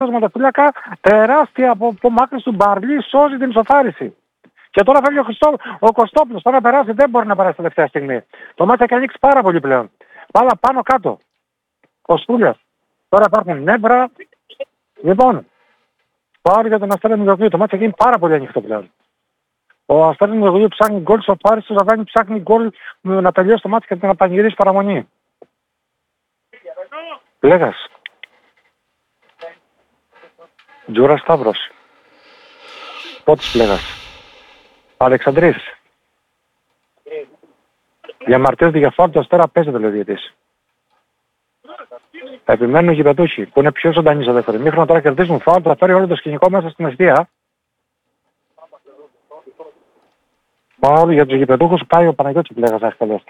ματοφύλακα, τεράστια απομάκρυνση του Μπαρλί, σώζει την ισοφάριση. Και τώρα φεύγει ο Κωστόπουλος. Τώρα περάσει, δεν μπορεί να περάσει τελευταία στιγμή. Το μάτι έχει ανοίξει πάρα πολύ πλέον. Μπάλα πάνω κάτω. Κοστούλιας. Τώρα υπάρχουν νεύρα. Λοιπόν, πάρει για τον Αστέρα Μητροπολίου. Το μάτι έχει γίνει πάρα πολύ ανοιχτό πλέον. Ο Αστέρας Μητροπολίου ψάχνει γκολ στο Πάρης, ο Ζαβάνι ψάχνει γκολ να τελειώσει το μάτι και να πανηγυρίσει παραμονή. Πλέγας. Τζούρα Σταύρος. Πότης Πλέγας. Αλεξανδρής. Διαμαρτύρεται για φάουλ, το Αστέρα παίζεται λέει ο διαιτητής. Επιμένουν οι γηπεδούχοι που είναι πιο ζωντανοί στο δεύτερο ημίχρονο. Τώρα κερδίζουν φάουλ, θα φέρει όλο το σκηνικό μέσα στην αιστεία. Φάουλ για τους γηπεδούχους, πάει ο Παναγιώτης Πλέγας να εκτελέσει.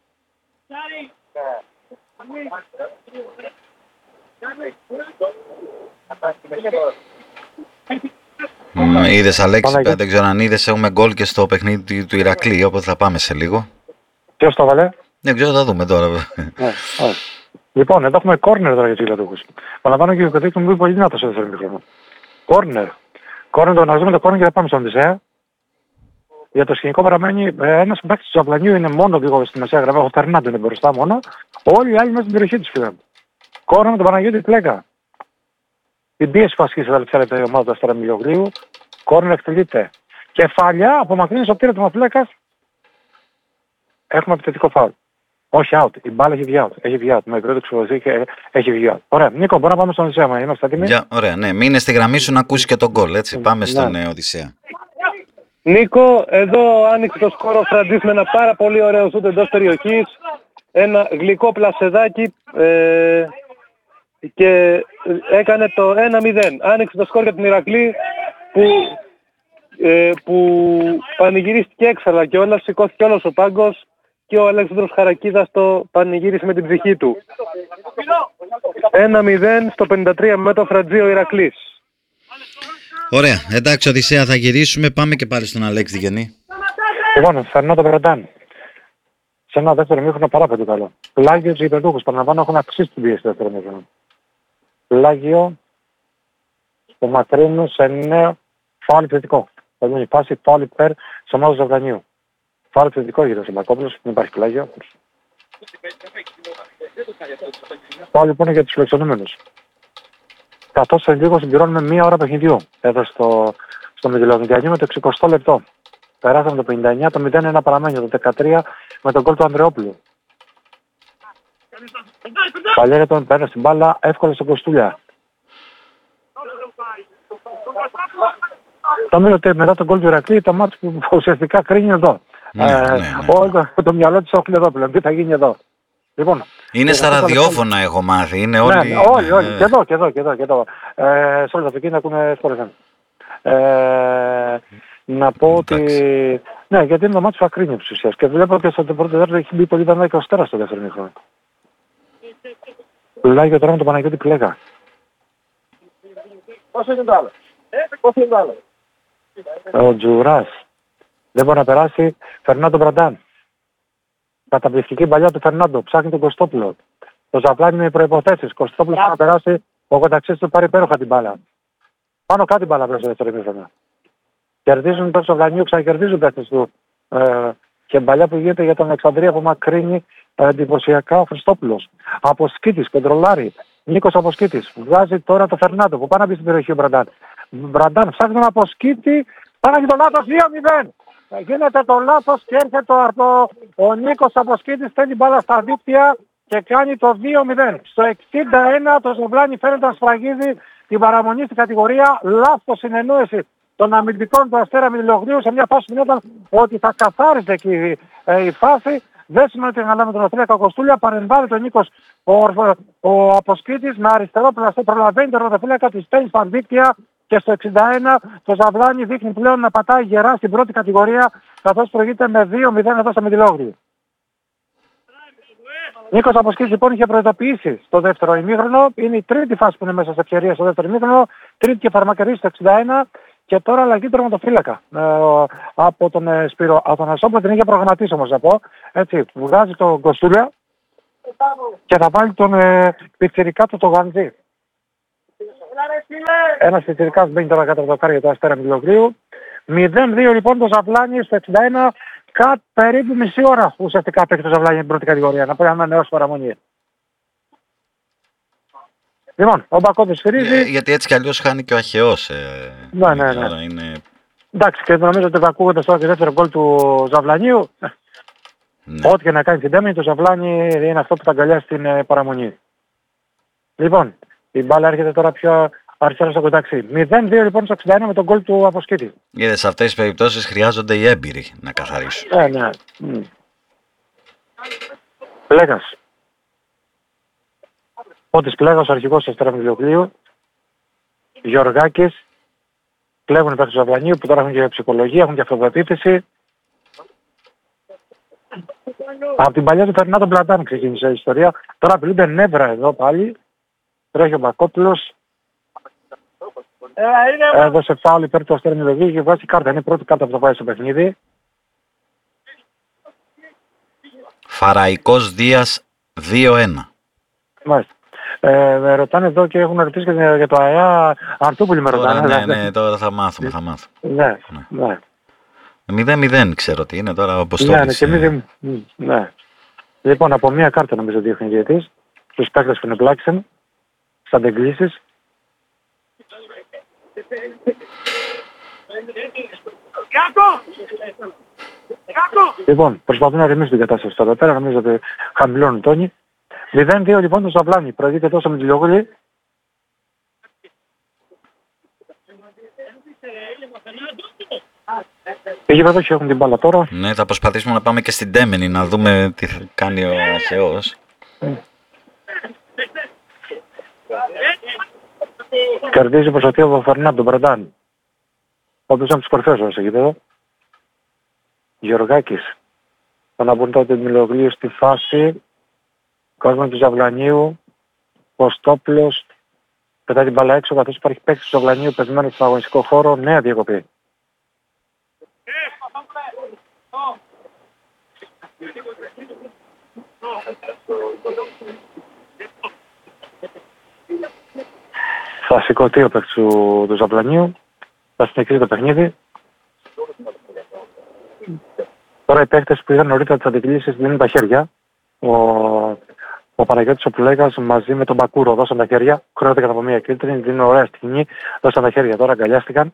Είδες Αλέξη, δεν ξέρω αν είδες, έχουμε γκολ και στο παιχνίδι του Ηρακλή, οπότε θα πάμε σε λίγο. Ποιος το βάλε? Δεν ξέρω, θα δούμε τώρα. Λοιπόν, εδώ έχουμε κόρνερ τώρα για τους γηπεδούχους. Παραλαμβάνω και ο γηπεδούχος μου είπε πολύ δυνατό στο δεύτερο ημίχρονο. Κόρνερ. Κόρνερ, να δούμε το κόρνερ και θα πάμε στον Οδυσσέα. Για το σκηνικό παραμένει ένας παίκτης του Απλανιού, είναι μόνο λίγο στη μεσαία γραμμή. Ο Φερνάντο είναι μπροστά μόνο. Όλοι οι άλλοι μέσα στην περιοχή τους φίλε. Κόρνερ με τον Παναγιώτη Πλέκα. Την πίεση που ασκήσει τα λεπτά η ομάδα του Αστέρα Μιλιογλίου. Κόρνερ εκτελείται. Κεφαλιά απομακρύνει στο πτήριο του Μαφλέκας. Έχουμε επιθετικό φάουλ. Όχι out. Η μπάλα έχει βγει out. Έχει βγει out. Με επίπεδο ξεχωριστή και έχει βγει out. Ωραία. Νίκο, μπορούμε να πάμε στον Οδυσσέα. Είμαστε έτοιμοι. Ωραία, ναι. Μείνε στη γραμμή σου να ακούσει και τον γκολ. Έτσι. Πάμε στον Οδυσσέα. Νίκο, εδώ άνοιξε το σκορ ο Φραντής με ένα πάρα πολύ ωραίο σούτ εντός περιοχής. Ένα γλυκό πλασεδάκι και έκανε το 1-0. Άνοιξε το σκορ για την Ηρακλή που πανηγυρίστηκε έξαλα κιόλας, σηκώθηκε όλος ο πάγκος και ο Αλέξανδρος Χαρακίδας το πανηγύρισε με την ψυχή του. 1-0 στο 53 με το Φραντζή ο Ηρακλής. Ωραία, εντάξει Οδυσσέα θα γυρίσουμε, πάμε και πάλι στον Αλέξη Διγενή. Λοιπόν, Φερνάντο Μπραντάν. Σε ένα δεύτερο μήχρονο πάρα πολύ καλό. Πλάγιο τους γηπεδούχους, παραλαμβάνω έχουν αυξήσει την πίεση στο δεύτερο μήχρονο. Πλάγιο, το μακρύνου σε νέο φάουλ επιθετικό. Θα δούμε η φάση φάουλ υπέρ της ομάδας του Ζαβδανίου. Φάουλ επιθετικό γύρω στο Μπακόπουλος, δεν υπάρχει πλάγιο. Φάουλ λοιπόν για τους φιλοξενούμενους. Καθώς σε λίγο συμπληρώνουμε μία ώρα παιχνιδιού. Εδώ στο Μητυλοδικιανίου με το 60 λεπτό. Περάσαμε το 59, το 0-1 παραμένει, το 13 με τον γκολ του Ανδρεόπουλου. Παλιά τον παίρνει στην μπάλα, εύκολα στον Κοστούλια. Θα μείνω ότι μετά τον γκολ του Ηρακλή, το μάτι που ουσιαστικά κρίνει εδώ. Το μυαλό της όχλη εδώ πλέον, τι θα γίνει εδώ. Λοιπόν, είναι στα ραδιόφωνα έχω μάθει, είναι όλοι... όλοι, και εδώ. Σε όλη τα αυτοκίνητα ακούνε σπορεσάν. Να πω ότι... Ναι, γιατί είναι το μάτι που θα κρίνει της ουσίας. Και βλέπω ότι στο πρώτο δεύτερο έχει μπει πολύ δανά 24 στο δεύτερο μήχρονο. Πουλάει τώρα με τον Παναγιώτη Πλέγα. Πόσο είναι το άλλο? Πόσο είναι το άλλο? Ο Τζουράς. Δεν μπορεί να περάσει Φερνάντο Μπραντάν. Καταπληκτική παλιά του Φερνάντο. Ψάχνει τον Κωστόπουλο. Το Ζαπλάνι με προϋποθέσεις. Κωστόπουλος θα περάσει. Ο Κονταξής του πάρει υπέροχα την μπάλα. Πάνω κάτι μπάλα προς το δεύτερο μήχρονο. Κερδίζουν το Ζαπλάνι, ξανακερδίζουν παίκτες του. Και παλιά που γίνεται για τον Αλεξανδρία που μακρύνει εντυπωσιακά ο Χριστόπουλος. Αποσκήτης, κοντρολάρι. Νίκος Αποσκήτης. Βγάζει τώρα το Φερνάντο που πάει να μπει στην περιοχή ο Μπραντάν. Μπραντάν ψάχνει τον Αποσκήτη. Πάει το λάθος 2-0. Γίνεται το λάθος και έρχεται ο Νίκος Αποσκήτης, στέλνει μπάλα στα δίκτυα και κάνει το 2-0. Στο 61 το Ζεβλάνι φαίνεται να σφραγίζει την παραμονή στην κατηγορία. Λάθος συνεννόηση των αμυντικών του Αστέρα Μιλιογλίου σε μια φάση που φαινόταν ότι θα καθάριζε εκεί η φάση. Δεν σημαίνει ότι αναλάβει τον Αθλήκα Κοστούλια, παρεμβάλλει τον Νίκος ο Αποσκήτης με αριστερό πλαστό, προλαβαίνει τον Ρωτοφύλακα, τη στέλνει στα δίκτυα και στο 61 το Ζαβλάνι δείχνει πλέον να πατάει γερά στην πρώτη κατηγορία καθώς προηγείται με 2-0 εδώ στο Μητυλόγλιο. Νίκος Αποσκήτης λοιπόν είχε προειδοποιήσει στο δεύτερο ημίχρονο, είναι η τρίτη φάση που είναι μέσα σε ευκαιρία στο δεύτερο ημίχρονο, τρίτη και φαρμακερή στο 61 και τώρα αλλαγή τερματοφύλακα από τον Σπύρο. Από τον Ασόπλο την είχε προγραμματίσει όμως να πω, έτσι, βγάζει τον Κοστούλια και θα βάλει τον πιτσιρικά του το Γαντζή. Ένας πιτσιρικάς μπαίνει τώρα κάτω από το κάρι για το Αστέρα Μητυλοκλείου. 0-2 λοιπόν το Ζαβλάνι στο 61, περίπου μισή ώρα ουσιαστικά παίξει το Ζαβλάνι στην πρώτη κατηγορία. Να πω ένα νέος παραμονή. Λοιπόν, ο Μπακόπης σφυρίζει. Γιατί έτσι κι αλλιώς χάνει και ο Αχαιός. Ναι. Είναι... Εντάξει, και νομίζω ότι ακούγοντας τώρα και δεύτερο γκολ του Ζαβλανίου, Ναι. ό,τι και να κάνει την τέμενη, το Ζαβλάνι είναι αυτό που τα αγκαλιάζει στην παραμονή. Λοιπόν, η μπάλα έρχεται τώρα πιο αριστερά στο κοντάξι. 0-2 λοιπόν στο 61 με τον γκολ του Αποσκήτη. Είδες, σε αυτές τις περιπτώσεις χρειάζονται οι έμπειροι να καθαρίσουν. Ναι. Πλέγας. Πόντης Πλέγας, ο αρχηγός του Αστέρα Μητυλοκλείου. Γεωργάκης. Κλέβουν υπέρ του Ζαβλανίου που τώρα έχουν και ψυχολογία, έχουν και αυτοπεποίθηση. Από την παλιά του Φερνάντο Μπλαντάν ξεκίνησε η ιστορία. Τώρα απειλούνται νεύρα εδώ πάλι. Τρέχει ο Μπακόπουλος. Έδωσε φάουλ υπέρ του Αστέρα Μητυλοκλείου και βάζει κάρτα. Είναι η πρώτη κάρτα που θα πάει στο παιχνίδι. Φαραϊκός Δίας 2-1. Μάλιστα. Με ρωτάνε εδώ και έχουν ρωτήσει και για το ΑΕΑ Αρτούπολη με ρωτάνε. Ναι, τώρα θα μάθουμε. Ναι. 0-0 ξέρω τι είναι τώρα, όπως το Ναι, και εμείς ναι. Λοιπόν, από μία κάρτα νομίζω δείχνει ο διαιτής, στους παίκτες που είναι πλάξεν, στις αντεγκλήσεις. Λοιπόν, προσπαθούν να ρεμίσουν την κατάσταση τώρα πέρα, νομίζω ότι χαμηλώνουν τόνοι. 0-2 λοιπόν το Ζαβλάνι, προηγείται τόσο με τη Λιόγολη. Πήγε εδώ και έχουν την μπάλα τώρα. Ναι, θα προσπαθήσουμε να πάμε και στην Τέμενη να δούμε τι θα κάνει ο Αχαιός. Κερδίζει προσωπία από Φερνάντο Μπραντάν. Ο οποίος είναι από τους κορυφαίους όσο εκεί εδώ. Γεωργάκης. Θα να μπουν τότε Μητυλοκλείου στη φάση. Κόσμο του Ζαβλανίου. Κωστόπουλος. Πετάει την μπάλα έξω καθώς υπάρχει παίκτης του Ζαβλανίου πεσμένος στον αγωνιστικό χώρο. Νέα διακοπή. Θα σηκωθεί ο παίκτης του Ζαβλανίου. Θα συνεχίσει το παιχνίδι. Τώρα οι παίκτες που είδαν νωρίτερα τις αντικλήσεις δίνουν τα χέρια. Ο Παναγιώτης ο Πουλέγας μαζί με τον Μπακούρο δώσαν τα χέρια. Χρειάζεται από μία κίτρινη, δίνουν ωραία στιγμή. Δώσαν τα χέρια τώρα, αγκαλιάστηκαν.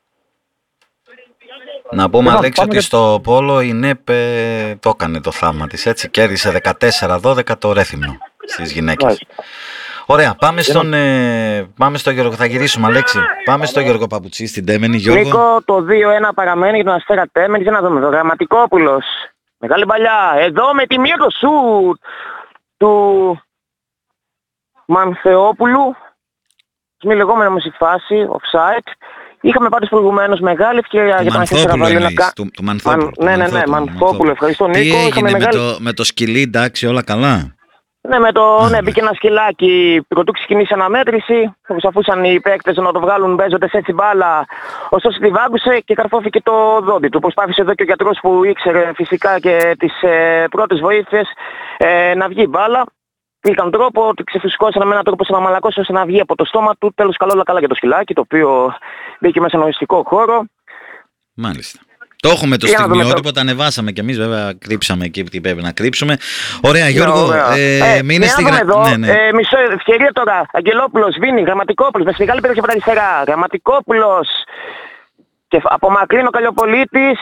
Να πούμε Αλέξη ότι στο Πόλο η ΝΕΠ το έκανε το θαύμα της, έτσι, κέρδισε 14-12 το Ρέθυμνο στις γυναίκες. Ωραία, πάμε στο Γιώργο, θα γυρίσουμε Αλέξη, πάμε στο Γιώργο Παπουτσί στην Τέμενη. Γιώργο. Νίκο, το 2-1 παραμένει για τον Αστέρα Τέμενη, για να δούμε, το Γραμματικόπουλος, μεγάλη παλιά, εδώ με τη μία το σουτ του Μανθεόπουλου, μη λεγόμενο όμως η φάση, offside. Είχαμε πάντως προηγουμένως μεγάλη ευκαιρία για τον Αστέρα του Μανθόπουλου. Ναι, Μανθόπουλο, ευχαριστώ Νίκο. Τι έγινε με το σκυλί, εντάξει, όλα καλά. Ναι, μπήκε ένα σκυλάκι, πρωτού ξεκινήσει αναμέτρηση, προσπαθούσαν οι παίκτες να το βγάλουν παίζοντας έτσι μπάλα, ωστόσο τη βάγκουσε και καρφώθηκε το δόντι του. Προσπάθησε εδώ και ο γιατρός που ήξερε φυσικά και τις πρώτες βοήθειες να βγει μπάλα. Βρήκαν τρόπο, ότι ξεφουσκώσαν με έναν τρόπο ώστε να μαλακώσει ώστε να βγει από το στόμα του. Τέλος όλα καλά για το σκυλάκι, το οποίο μπήκε μέσα στον οριστικό χώρο. Μάλιστα. Το έχουμε το στιγμιότυπο, τα ανεβάσαμε κι εμείς, βέβαια κρύψαμε εκεί που πρέπει να κρύψουμε. Ωραία, Γιώργο, μείνε στη γραμμή. Μισό ευκαιρία τώρα. Αγγελόπουλος, Βίνη, Γραμματικόπουλος, με μεγάλη περιοχή από τα αριστερά. Γραμματικόπουλος και απομακρύνει ο Καλιοπολίτης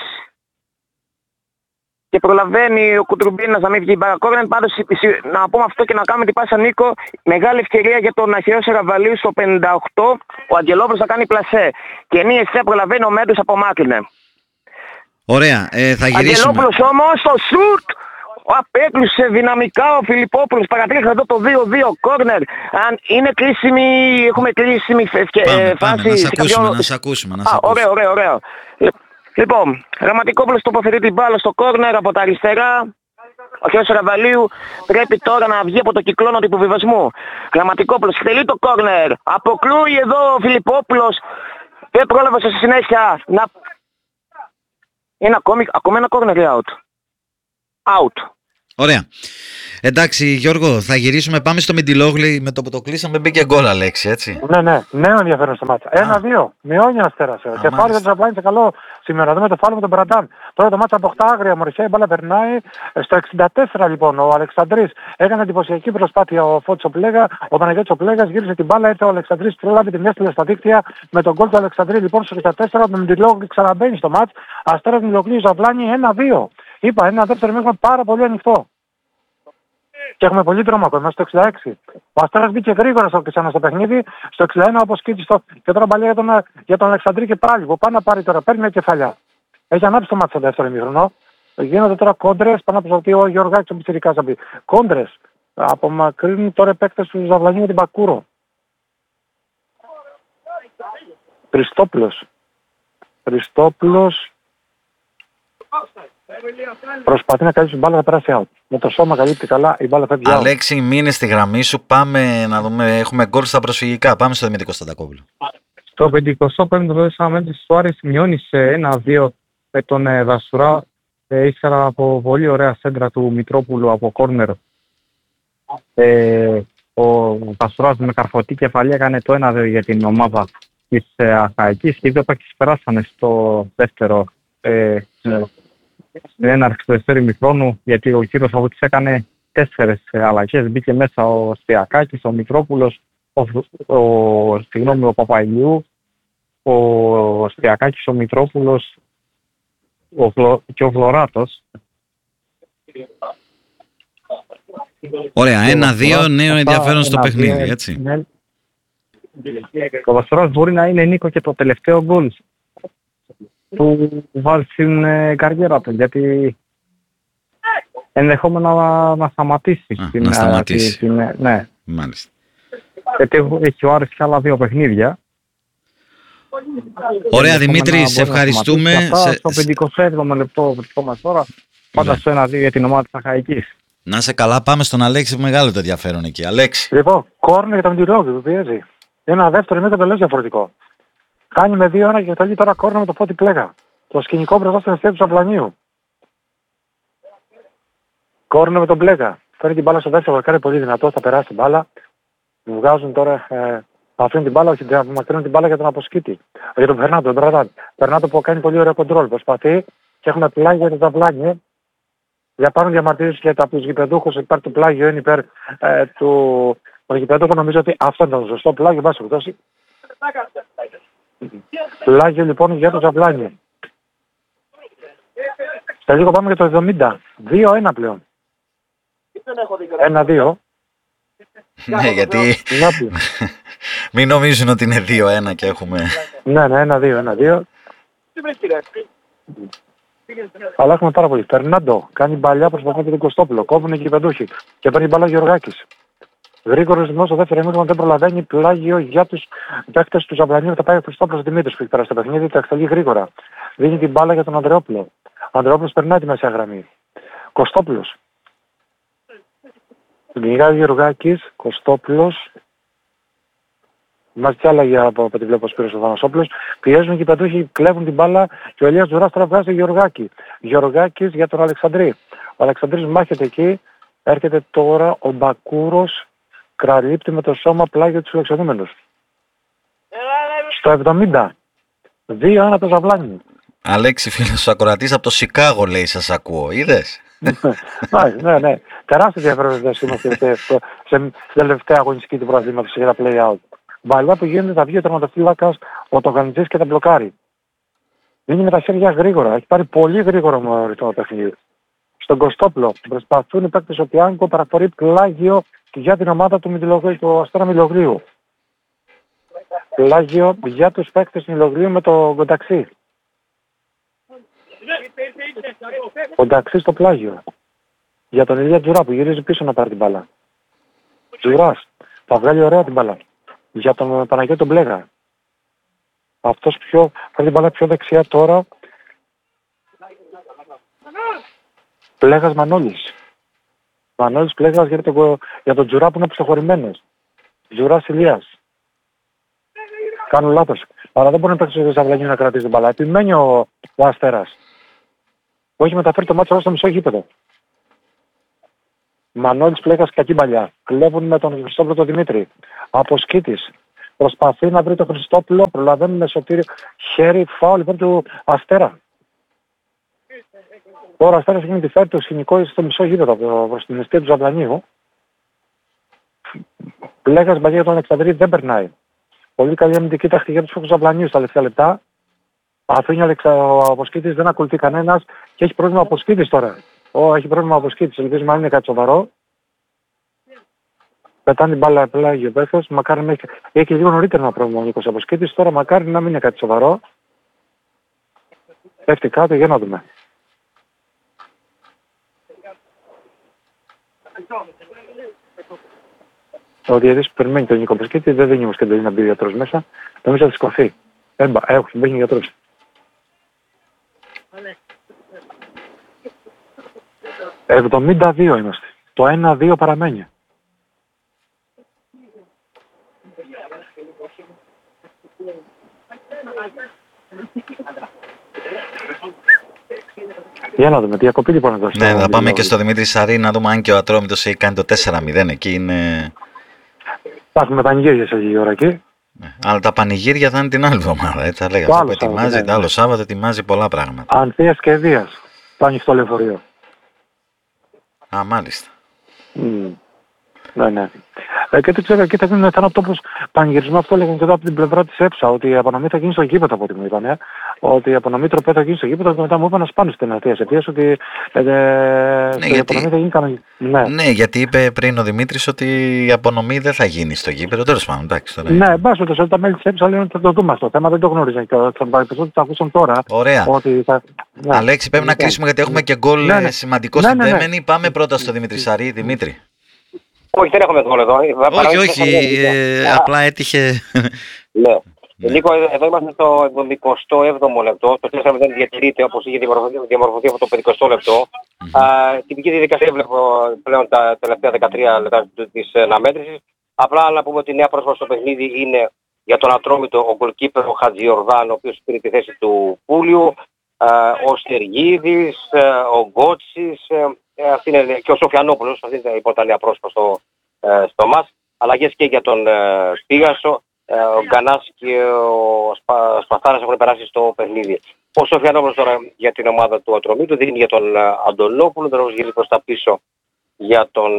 και προλαβαίνει ο Κουτρουμπίνας να μην βγει μπαρακόρνεν. Πάντως να πούμε αυτό και να κάνουμε την πάσα Νίκο. Μεγάλη ευκαιρία για τον Αχαιό Σεραβαλίου στο 58. Ο Αγγελόπουλος θα κάνει πλασέ. Και ενή εσέ προλαβαίνει ο Μέντος απομάκρυνε. Ωραία, θα γυρίσουμε. Αγγελόπουλος όμως στο σουτ απέκλεισε δυναμικά ο Φιλιππόπουλος. Παρατήρησα εδώ το 2-2 κόρνερ. Αν είναι κρίσιμη, έχουμε κρίσιμη φάση. Πάμε, να σε ακούσουμε. Ωραία. Λοιπόν, Γραμματικόπουλος τοποθετεί την μπάλα στο κόρνερ από τα αριστερά. Ο Αχαιός Σεραβαλίου πρέπει τώρα να βγει από το κυκλώνα του υποβιβασμού. Γραμματικόπουλος εκτελεί το κόρνερ. Αποκλούει εδώ ο Φιλιππόπουλος. Δεν πρόλαβε στη συνέχεια να... Είναι ακόμα ένα corner out. Out. Ωραία. Εντάξει, Γιώργο, θα γυρίσουμε. Πάμε στο Μιντιλόγλι. Με το που το κλείσαμε μπήκε γκολ, Αλέξη, έτσι. Ναι, νέο ενδιαφέρον στο μάτσα. 1-2. Μειώνει ο Αστέρας. Κεφάλι για τον Ζαβλάνη καλό σήμερα. Δούμε το φάλο με τον Μπραντάν. Τώρα το μάτσα αποκτά άγρια μορφιά. Η μπάλα περνάει. Στο 64 λοιπόν ο Αλεξανδρής έκανε εντυπωσιακή προσπάθεια. Ο Φώτης ο Πλέγα, ο Παναγιώτης ο Πλέγας γύρισε την μπάλα. Έτσι ο Αλεξανδρής πρόλαβε την έστειλε στα δίκτυα με τον γκολ του Αλεξανδρή. Λοιπόν στο 64 ο Μιντιλόγλι ξαναμπαίνει στο μάτς. Αστέρας Μιντιλόγλι Ζαβλάνη 1-2. Είπα ένα δεύτερο μήνα πάρα πολύ ανοιχτό. Και έχουμε πολύ τρόμο ακόμα στο 66. Ο Αστέρας μπήκε γρήγορα ξανά στο παιχνίδι. Στο 61 όπως κοίτησε και τώρα μπαλιά για τον Αλεξανδρή και πάλι που πάει να πάρει τώρα. Παίρνει μια κεφαλιά. Έχει ανάψει το μάτι στο δεύτερο ημίχρονο. Γίνονται τώρα κόντρες πάνω από το ο Γεωργάκης ο Πιτσιρικάς θα πει. Κόντρες. Απομακρύνουν τώρα παίκτες του Ζαβλανίου με την Πακούρο. Χριστόπουλος. Προσπαθεί να καλύψει την μπάλα, θα περάσει out. Με το σώμα καλύπτει καλά, η μπάλα φεύγει out. Αλέξη, μείνε στη γραμμή σου. Πάμε να δούμε. Έχουμε γκολ στα προσφυγικά. Πάμε στο Δημήτρη Κωνσταντακόπουλο. Στο 55ο το μέτρηση του Άρης μειώνει σε 1-2 με τον Δασουρά. Ύστερα από πολύ ωραία σέντρα του Μητρόπουλου από κόρνερ. Ο Δασουράς με καρφωτή κεφαλή έκανε το 1-2 για την ομάδα της Αχαϊκής και οι δύο παίκτες περάσανε στο δεύτερο. Στην έναρξη του δεύτερου ημιχρόνου, γιατί ο κύριος Αβούτης έκανε 4 αλλαγές. Μπήκε μέσα ο Στιακάκης, ο Μητρόπουλος, ο Παπαϊλιού, ο Στιακάκης, ο Μητρόπουλος και ο Φλωράτος. Ωραία, 1-2 νέο ενδιαφέρον στο παιχνίδι, έτσι. Ο Βασουράς μπορεί να είναι, Νίκο, και το τελευταίο γκολ που βάλει στην καριέρα του, γιατί ενδεχόμενα να σταματήσει. Να σταματήσει. Ναι. Μάλιστα. Γιατί έχει ο Άρης και άλλα 2 παιχνίδια. Ωραία, Δημήτρη, σε ευχαριστούμε. Στο 57ο λεπτό βρισκόμαστε τώρα, πάντα στο 1-2 για την ομάδα της Αχαϊκής. Να είσαι καλά, πάμε στον Αλέξη, μεγάλο το ενδιαφέρον εκεί. Αλέξη. Λοιπόν, κόρνερ για τον Μιντιλόγλι που πιέζει. Ένα δεύτερο είναι τελείως διαφορετικό. Κάνει με 2-1 και τελεί τώρα κόρνερ με το Φώτη Πλέγα. Το σκηνικό μπροστά στην αιστεία του Ζαβλανίου. Κόρνερ με τον Πλέγα. Φέρνει την μπάλα στο δεύτερο, κάνει πολύ δυνατό, θα περάσει την μπάλα. Βγάζουν τώρα, αφήνουν την μπάλα, όχι μακρύνουν την μπάλα για τον Αποσκήτη. Για τον Φερνάντο, τον Μπραντάν. Φερνάντο που κάνει πολύ ωραίο κοντρόλ. Προσπαθεί και έχουμε πλάγιο για το Ζαβλάνι. Για πάρουν διαμαρτύρες και από τους γηπεδούχους υπέρ του πλάγιου είναι υπέρ του γηπεδούχου. Νομίζω ότι αυτό είναι το σωστό πλάγιο. Βάσει περιπτώσει. Πλάγιο λοιπόν για το Ζαβλάνι. Σε λίγο πάμε για το 70. 2-1 πλέον. 1-2. Ναι, γιατί μην νομίζουν ότι είναι 2-1 και έχουμε... Ναι, 1-2. Αλλά έχουμε πάρα πολύ. Φερνάντο κάνει μπαλιά προσπαθούν και τον Κωστόπουλο. Κόβουν εκεί οι πεντούχοι. Και παίρνει μπαλά Γεωργάκης. Γρήγορος ρυθμός στο δεύτερο ημίχρονο δεν προλαβαίνει. Πλάγιο για τους παίκτες του Ζαβλανίου. Θα πάει ο Χριστόπουλος Δημήτρης που έχει περάσει το παιχνίδι. Θα εξελίγει γρήγορα. Δίνει την μπάλα για τον Ανδρεόπουλο. Ο Ανδρεόπουλος περνάει τη μεσαία γραμμή. Κωστόπουλος. Κυνηγάει ο Γεωργάκης. Κωστόπουλος. Μας κι άλλα για από ό,τι βλέπω ο Σπύρος ο Θανασόπουλος. Πιέζουν και οι πεντούχοι, κλέβουν την μπάλα και ο Ηλίας Τζουράς τώρα βγάζει τον Γεωργάκη. Γεωργάκης για τον Αλεξανδρή. Ο Αλεξανδρής μάχεται εκεί. Έρχεται τώρα ο Μπακούρος. Κραλύπτει με το σώμα πλάγιο τους φιλοξενούμενους. Στο 70. 2-1 το Ζαβλάνι. Αλέξη, φίλος ο ακροατής από το Σικάγο λέει, σας ακούω. Είδες? Ναι. Τεράστια ενδιαφέρον είμαστε σε τελευταία αγωνιστική του πρωταθλήματος για τα play-out. Μπαλιά που γίνεται, θα βγει ο τερματοφύλακας, ο Τογανιτζής και τα μπλοκάρει. Είναι με τα χέρια γρήγορα. Έχει πάρει πολύ γρήγορο ρυθμό το παιχνίδι. Στον Κωστόπουλο προσπαθούν οι παίκτες ο Πιάνκο, παραφορεί πλάγιο για την ομάδα του Μητυλογλίου, του Αστέρα Μιλογλίου. Πλάγιο για τους παίκτες του Μιλογλίου με το Κονταξί. Κονταξί στο πλάγιο. Για τον Ηλία Τζουρά που γυρίζει πίσω να πάρει την μπάλα. Τζουράς. Θα βγάλει ωραία την μπάλα. Για τον Παναγιώτη τον Πλέγα. Αυτός θα την μπάλα πιο δεξιά τώρα. Πλέγας Μανώλης. Μανώλης Πλέγας για τον Τζουρά που είναι ψεχωρημένος. Τζουράς Ηλίας. Κάνουν λάθος. Αλλά δεν μπορεί να παίξει στο Ζαβλανίου να κρατήσει την μπάλα. Επιμένει ο Αστέρας. Που έχει μεταφέρει το μάτσο στο μισό γήπεδο. Μανώλης Πλέκας κακή παλιά. Κλέβουν με τον Χριστόπουλο τον Δημήτρη. Αποσκήτης. Προσπαθεί να βρει τον Χριστόπουλο. Προλαβαίνουν με Σωτήριο. Χέρι φάουλ υπέρ του Αστέρα. Τώρα ο Αστέρας έχει τη φέρει το σκηνικό στο μισό γήπεδο προς την αιστεία του Ζαβλανίου. Πλέκας μπαγιά για τον Αλεξανδρή δεν περνάει. Πολύ καλή αμυντική τακτική για τους Ζαβλανίου στα τελευταία λεπτά. Αφήνει ο Αποσκήτης, δεν ακολουθεί κανένας και έχει πρόβλημα ο Αποσκήτης τώρα. Έχει πρόβλημα ο Αποσκήτης, ελπίζουμε αν είναι κάτι σοβαρό. Πετάνε την μπάλα πλάγει ο παίκτης, μακάρι να έχει λίγο νωρίτερα ένα πρόβλημα ο Νίκος Αποσκήτης, τώρα μακάρι να μην είναι κάτι σοβαρό. Πέφτει κάτω, για να δούμε. Ο διαιτητής που περιμένει τον Νίκο Αποσκήτη δεν δίνει όμως και να μπει ο γιατρός μέσα, νομίζω θα σηκωθεί. Όχι, μπαίνει ο γιατρός. 72 είμαστε. Το 1-2 παραμένει. Για να δούμε, διακοπή λοιπόν εδώ. Ναι, θα πάμε και στο Δημήτρη Σαρή να δούμε αν και ο Ατρόμητος έχει κάνει το 4-0. Εκεί είναι... Θα έχουμε πανηγύρια σε λίγη ώρα εκεί. Ναι, αλλά τα πανηγύρια θα είναι την άλλη εβδομάδα. Έτσι θα λέγαμε. Αυτό ετοιμάζει, το άλλο Σάββατο ετοιμάζει πολλά πράγματα. Ανθίας και Δίας. Το ανοιχτό λεωφορείο. Α, μάλιστα. Ναι. Και δεν ξέρω, εκεί θα γίνει ένα τόπος πανηγυρισμό. Αυτό λέγανε και εδώ από την πλευρά της ΕΨΑ, ότι η απονομή θα γίνει στο γήπεδο από ό,τι μου είπανε. Ότι η απονομή τροπέ θα γίνει στο γήπεδο και μετά μου είπαν να σπάνε στην Αθήνα. Αιτίας ότι η απονομή θα γίνει κανονικά. Ναι, γιατί είπε πριν ο Δημήτρης ότι η απονομή δεν θα γίνει στο γήπεδο. Τέλος πάντων, εντάξει τώρα. Ναι, μπας ότι τα μέλη της ΕΨΑ λένε ότι θα το δούμε αυτό. Θέμα δεν το γνώριζαν και θα το ακούσαν τώρα. Ωραία. Ναι. Αλέξη, πρέπει να κλείσουμε γιατί έχουμε και γκολ σημαντικό στην Τέμενη. Πάμε πρώτα στο Δημήτρη Σαρή. Δημήτρη. Όχι, δεν έχουμε γκολ εδώ. Όχι, απλά έτυχε. Ναι. Νίκο, εδώ είμαστε στο 77ο λεπτό. Το 4-0 διατηρείται όπως είχε διαμορφωθεί από το 50ο λεπτό. Τυπική διαδικασία βλέπω πλέον τα τελευταία 13 λεπτά της αναμέτρησης. Απλά να πούμε ότι η νέα πρόσφαση στο παιχνίδι είναι για τον Ατρόμητο ο γκολκίπερ ο Χατζιορδάν, ο οποίος πήρε τη θέση του Πούλιου, ο Στεργίδης, ο Γκότσης, αυτή είναι και ο Σοφιανόπουλος, αυτή είναι η πρώτα νέα πρόσφαση στο ΜΑΣ. Αλλαγές και για τον Πίγασο, ο Γκανάς και ο Σπαθάρας έχουν περάσει στο παιχνίδι. Ο Σοφιανόπουλος τώρα για την ομάδα του Ατρομήτου δίνει για τον Αντωνόπουλο, τώρα γυρίζει προς τα πίσω για τον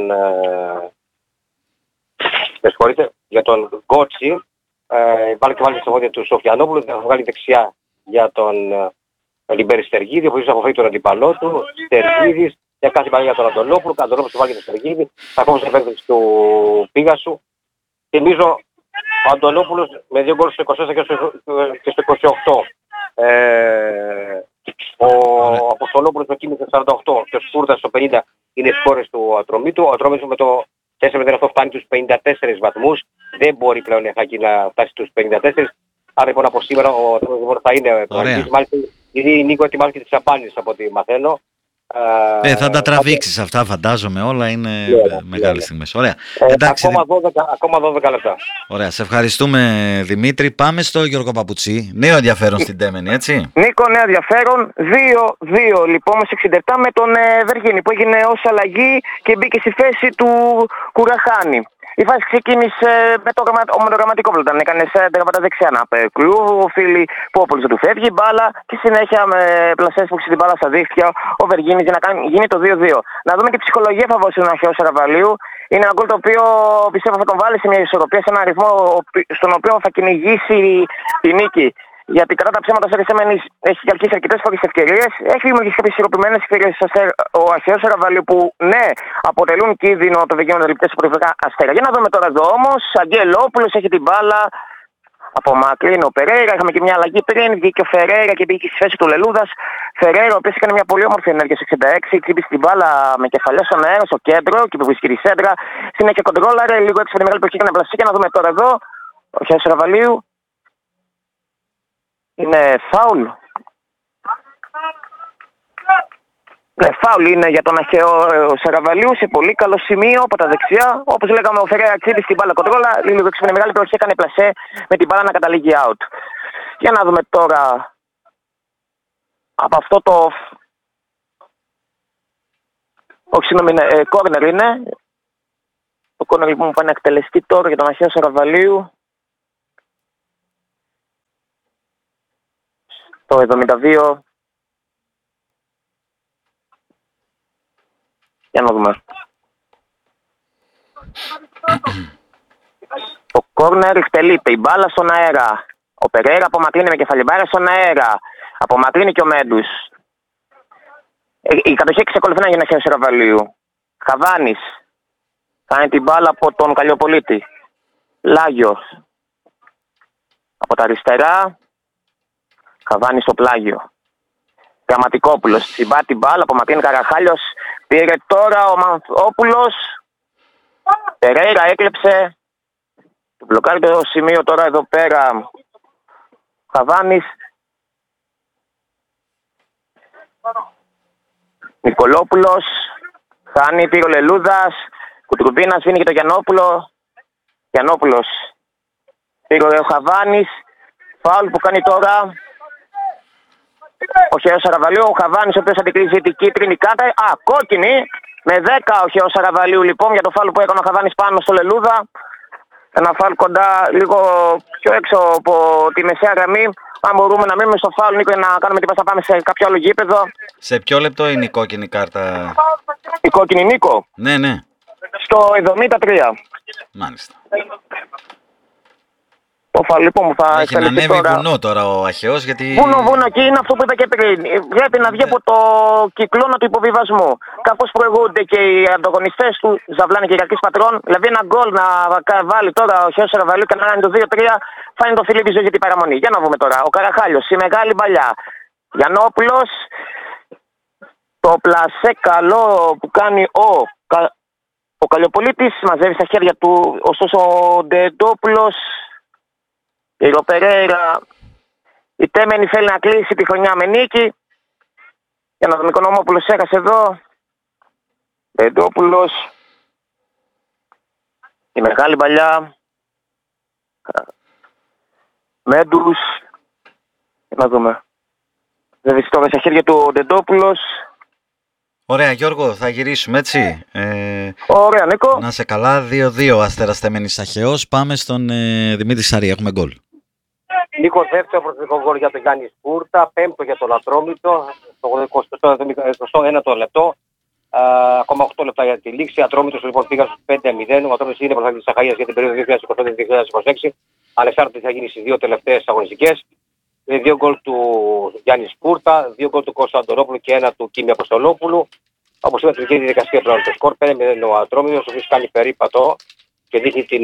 για τον Γκότσι. Βάλει και στα πόδια του Σοφιανόπουλου, θα βγάλει δεξιά για τον Λιμπέρι Στεργίδη, ο οποίος αποφύγει τον αντιπαλό του, Στεργίδης, για κάθε παλιά για τον Αντωνόπουλο, Αντωνόπουλος βάλει τον Στεργίδη, θα κόψει την επέκταση του Πίγασου. Θυμίζω ο Αντωνόπουλος με 2 γκολ στο 24 και στο 28. Ο Αποστολόπουλος με κίνηση στο 48 και ο Σκούρδας στο 50 είναι οι σκόρες του Ατρομήτου. Ο Ατρομήτου με το 4-0 αυτό φτάνει τους 54 βαθμούς. Δεν μπορεί πλέον η Χακή να φτάσει στους 54. Άρα λοιπόν από σήμερα ο Ατρομήτου θα είναι προαγγής. Μάλιστα η Νίκο ετοιμάζει και τις απάνες από ό,τι μαθαίνω. Θα τα τραβήξεις αυτά φαντάζομαι, όλα είναι μεγάλες στιγμές. Ωραία. Ακόμα 12 λεπτά. Ωραία, σε ευχαριστούμε Δημήτρη. Πάμε στο Γιώργο Παπουτσί. Νέο ενδιαφέρον στην Τέμενη, έτσι. Νίκο, νέο ενδιαφέρον. 2-2 λοιπόν με 67 με τον Βεργίνη που έγινε ως αλλαγή και μπήκε στη θέση του Κουραχάνη. Η φάση ξεκίνησε με το γραμματικό πλούτο. Έκανε σέντρα από τα δεξιά να πεκρού. Ο Φίλη Πόπολος του φεύγει μπάλα και συνέχεια με πλασές που την μπάλα στα δίχτυα ο Βεργίνης για να γίνει το 2-2. Να δούμε τι ψυχολογία θα δώσει τον αρχαίο Σαραβαλίου. Είναι ένα γκολ το οποίο πιστεύω θα τον βάλει σε μια ισορροπία, σε έναν αριθμό στον οποίο θα κυνηγήσει τη νίκη. Γιατί κατά τα ψέματα έχει καλκίσει αρκετές φορές ευκαιρίες. Έχει δημιουργήσει κάποιες ισορροπημένες ευκαιρίες ο αρχαίος Σαραβαλίου που ναι, αποτελούν κίνδυνο το Βεγγίνο με τα λεπτές υπορρυφικά Αστέρα. Για να δούμε τώρα εδώ όμως, Αγγελόπουλος έχει την μπάλα. Απομακρύνει ο Περέιρα, είχαμε και μια αλλαγή πριν. Βγήκε ο Φερέιρα και μπήκε στη θέση του Λελούδας. Φερέιρα, ο οποίος έκανε μια πολύ όμορφη ενέργεια στο 66. Χτύπησε την μπάλα με κεφαλιά στον αέρα, στο κέντρο και που βρίσκει τη σέντρα. Συνέχεια κοντρόλαρε, λίγο έξω από τη μεγάλη περιοχή έκανε πλασί. Και να δούμε τώρα εδώ, ο αρχαίος Σαραβαλίου. Είναι φάουλ. Ναι, φάουλ είναι για τον αρχαίο Σαραβαλίου σε πολύ καλό σημείο από τα δεξιά. Όπως λέγαμε, ο Φερέιρα ξύπνησε την μπάλα κοντρόλα. Λίγο έξω από τη μεγάλη περιοχή έκανε πλασέ με την μπάλα να καταλήγει out. Για να δούμε τώρα από αυτό το Όχι, συγγνώμη, κόρνερ είναι. Το κόρνερ λοιπόν μου πάει να εκτελεστεί τώρα για τον Αχαίο Σαραβαλίου. Το 72. Για να δούμε. Το κόρνερ εκτελείται. Η μπάλα στον αέρα. Ο Περέιρα απομακρύνει με κεφαλιμπάρα στον αέρα. Απομακρύνει και ο Μέντους. Η κατοχή εξακολουθεί να γίνει Αχαίου Σαραβαλίου. Χαβάνης. Κάνει την μπάλα από τον Καλλιοπολίτη. Λάγιος. Από τα αριστερά. Χαβάνης στο πλάγιο. Γραμματικόπουλος. Τσιμπά την μπάλα. Απομακρύνει Καραχάλιος. Πήρε τώρα ο Μανθόπουλος. Περέιρα έκλεψε. Του μπλοκάρει το σημείο τώρα εδώ πέρα. Χαβάνης. Νικολόπουλος. Χάνει, πήρε ο Λελούδας. Κουτρουμπίνας είναι και το Γιαννόπουλο. Γιαννόπουλος. Πήρε ο Χαβάνης. Φάουλ που κάνει τώρα ο Χαίος Σαραβαλίου. Ο Χαβάνης ο οποίος αντικρίζει την κίτρινη κάρτα. Κόκκινη. Με 10 ο Χαίος Σαραβαλίου λοιπόν για το φάουλ που έκανε ο Χαβάνης πάνω στο Λελούδα. Ένα φάουλ κοντά, λίγο πιο έξω από τη μεσαία γραμμή. Αν μπορούμε να μείνουμε στο φάουλ, Νίκο, να κάνουμε την πάσα, πάμε σε κάποιο άλλο γήπεδο. Σε ποιο λεπτό είναι η κόκκινη κάρτα? Η κόκκινη, Νίκο. Ναι. Στο 73. Μάλιστα. Το φάουλ λοιπόν μου θα έχει να ανέβει τώρα βουνό τώρα ο Αχαιός, γιατί... Βουνό και είναι αυτό που είπα και πριν. Πρέπει να βγει από το κυκλώνα του υποβιβασμού. Καθώς προηγούνται και οι ανταγωνιστές του, Ζαβλάνη και Ιακής Πατρών. Δηλαδή ένα γκολ να βάλει τώρα ο Χαίος Σαραβαλίου και να κάνει το 2-3, θα είναι το φιλί της ζωής για την παραμονή. Για να δούμε τώρα. Ο Καραχάλιος, η μεγάλη παλιά. Γιαννόπουλος. Το πλασέ καλό που κάνει ο Καλλιοπολίτης. Μαζεύει στα χέρια του, ωστόσο ο Ντεντόπουλος. Και ο Περέιρα, η Τέμενη θέλει να κλείσει τη χρονιά με νίκη. Για να τον Οικονομόπουλος έχασε εδώ. Ντεντόπουλος. Η μεγάλη παλιά. Μέντους. Να δούμε. Δεν βρίσκεται στα χέρια του ο Ντεντόπουλος. Ωραία Γιώργο, θα γυρίσουμε έτσι. Ωραία Νίκο. Να σε καλά, 2-2 Αστέρας Τέμενης Αχαιός. Πάμε στον Δημήτρη Σαρή, έχουμε γκολ. Νίκο, δεύτερο πρωτοβουλικό γκολ για τον Γιάννη Σπούρτα, πέμπτο για τον Ατρόμητο, στο 21ο λεπτό. Ακόμα 8 λεπτά για τη λήξη. Ατρόμητος λοιπόν πήγα στους 5-0. Ο Ατρόμητος είναι πρωταθλητής της Αχαΐας για την περίοδο 2022-2026. Ανεξάρτητα τι θα γίνει στις δύο τελευταίες αγωνιστικές. 2 γκολ του Γιάννη Σπούρτα, 2 γκολ του Κώστα Αντωνόπουλου και 1 του Κίμη Αποστολόπουλου. Όπως είπα, τελική διαδικασία πλέον το σκορ 5-0 ο Ατρόμητος, ο οποίος κάνει περίπατο και δείχνει την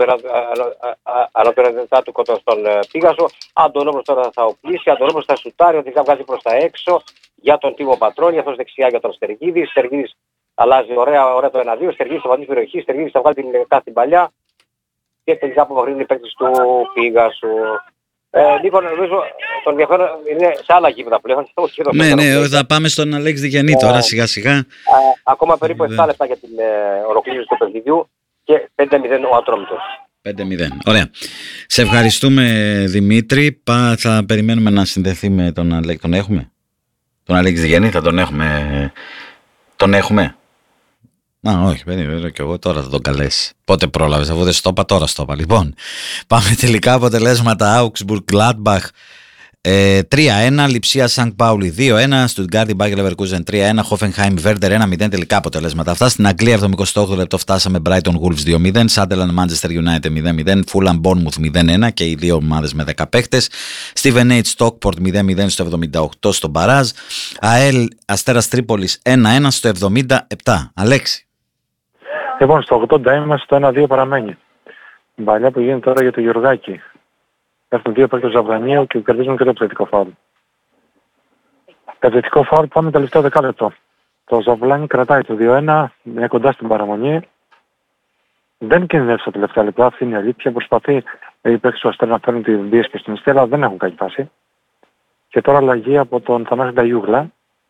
ανωτερότητα του κοντά στον Πίγασο. Αντωνόπουλος τώρα θα οπλίσει, Αντωνόπουλος θα σουτάρει, ότι θα βγάζει προς τα έξω για τον Τίμο Πατρώνη, αυτός δεξιά για τον Στεργίδη. Στεργίδης αλλάζει ωραία το 1-2, Στεργίδης θα βάλει την περιοχή, Στεργίδης θα βγάλει την λεπτά στην παλιά και τελικά απομακρύνει η παίκτης του Πίγασου. Νίκο, νομίζω τον ενδιαφέρον είναι σε άλλα γήπεδα πλέον. Ναι, θα πάμε στον Αλέξη Διγενή τώρα σιγά σιγά. Ακόμα περίπου 7 λεπτά για την ολοκλήρωση του παιχνιδιού και 5-0 ο Ατρόμητος. 5-0. Ωραία. Σε ευχαριστούμε Δημήτρη. Θα περιμένουμε να συνδεθεί με τον Αλέξη. Τον έχουμε? Τον Αλέξη Διγενή θα τον έχουμε. Τον έχουμε? Όχι, περίμενα και εγώ τώρα θα τον καλέσει. Πότε πρόλαβες, αφού δεν στο είπα, τώρα στο είπα. Λοιπόν, πάμε τελικά αποτελέσματα. Augsburg Gladbach 3-1, Λιψία Σανκ Πάουλι 2-1, Στουτγκάρδι Μπάγερ Λεβερκούζεν 3-1, Χόφενχάιμ Βέρντερ 1-0. Τελικά αποτελέσματα αυτά. Στην Αγγλία, 78 λεπτό φτάσαμε Brighton Wolves 2-0, Sunderland Manchester United 0-0, Fulham Bournemouth 0-1 και οι δύο ομάδες με 10 παίχτες. Steven H. Stockport 0-0 στο 78 στο μπαράζ. ΑΕΛ Αστέρας Τρίπολης 1-1 στο 77. Αλέξη. Λοιπόν, στο 80 είμαστε, το 1-2 παραμένει. Η παλιά που γίνεται τώρα για το Γιωργάκη. Έχουν δύο παίκτες του Αφγανίου και κερδίζουν και το επιθετικό φάουλ. Επιθετικό φάουλ πάμε τελευταίο δεκάλεπτο. Το Ζαβλάνι κρατάει το 2-1, είναι κοντά στην παραμονή. Δεν κινδυνεύει στα τελευταία λεπτά, αυτή είναι η αλήθεια. Προσπαθεί οι παίκτες του Αστέρα να φέρουν την πίεση και στην ουσία, αλλά δεν έχουν κάνει φάση. Και τώρα αλλαγή από τον Θανάση Νταγιούγλα.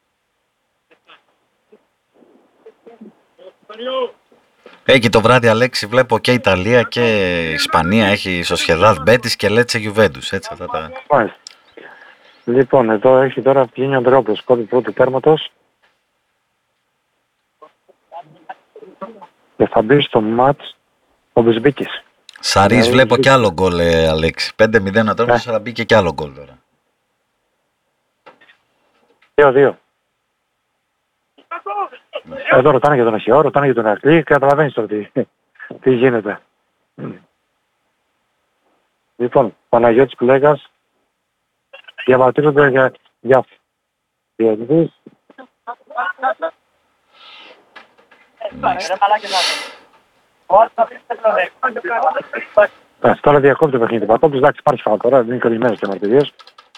Εκεί το βράδυ, Αλέξη, βλέπω και Ιταλία και Ισπανία. Έχει Σοσιεδάδ Μπέτις και Λέτσε Γιουβέντους. Έτσι αυτά τα... Μάλιστα. Λοιπόν, εδώ έχει τώρα βγαίνει ο Ανδρεόπουλος, κόβει πρώτου τέρματος. Και θα μπει στο μάτς ο Μπισμπίκης. Σαρής βλέπω κι άλλο γκολ, Αλέξη. 5-0 ατρόμητος, αλλά μπήκε κι άλλο γκολ τώρα. 2-2. Εδώ ρωτάνε για τον Αχιό, ρωτάνε για τον Ακλή και καταλαβαίνεις τώρα τι γίνεται. Λοιπόν, Παναγιώτης Πλέγας διαμαρτύρονται για διαιτητής. Τώρα διακόπτει το παιχνίδι. Πατώπης, εντάξει, υπάρχει φάουλ τώρα, δεν είναι καλυμμένες και μαρτυρίες.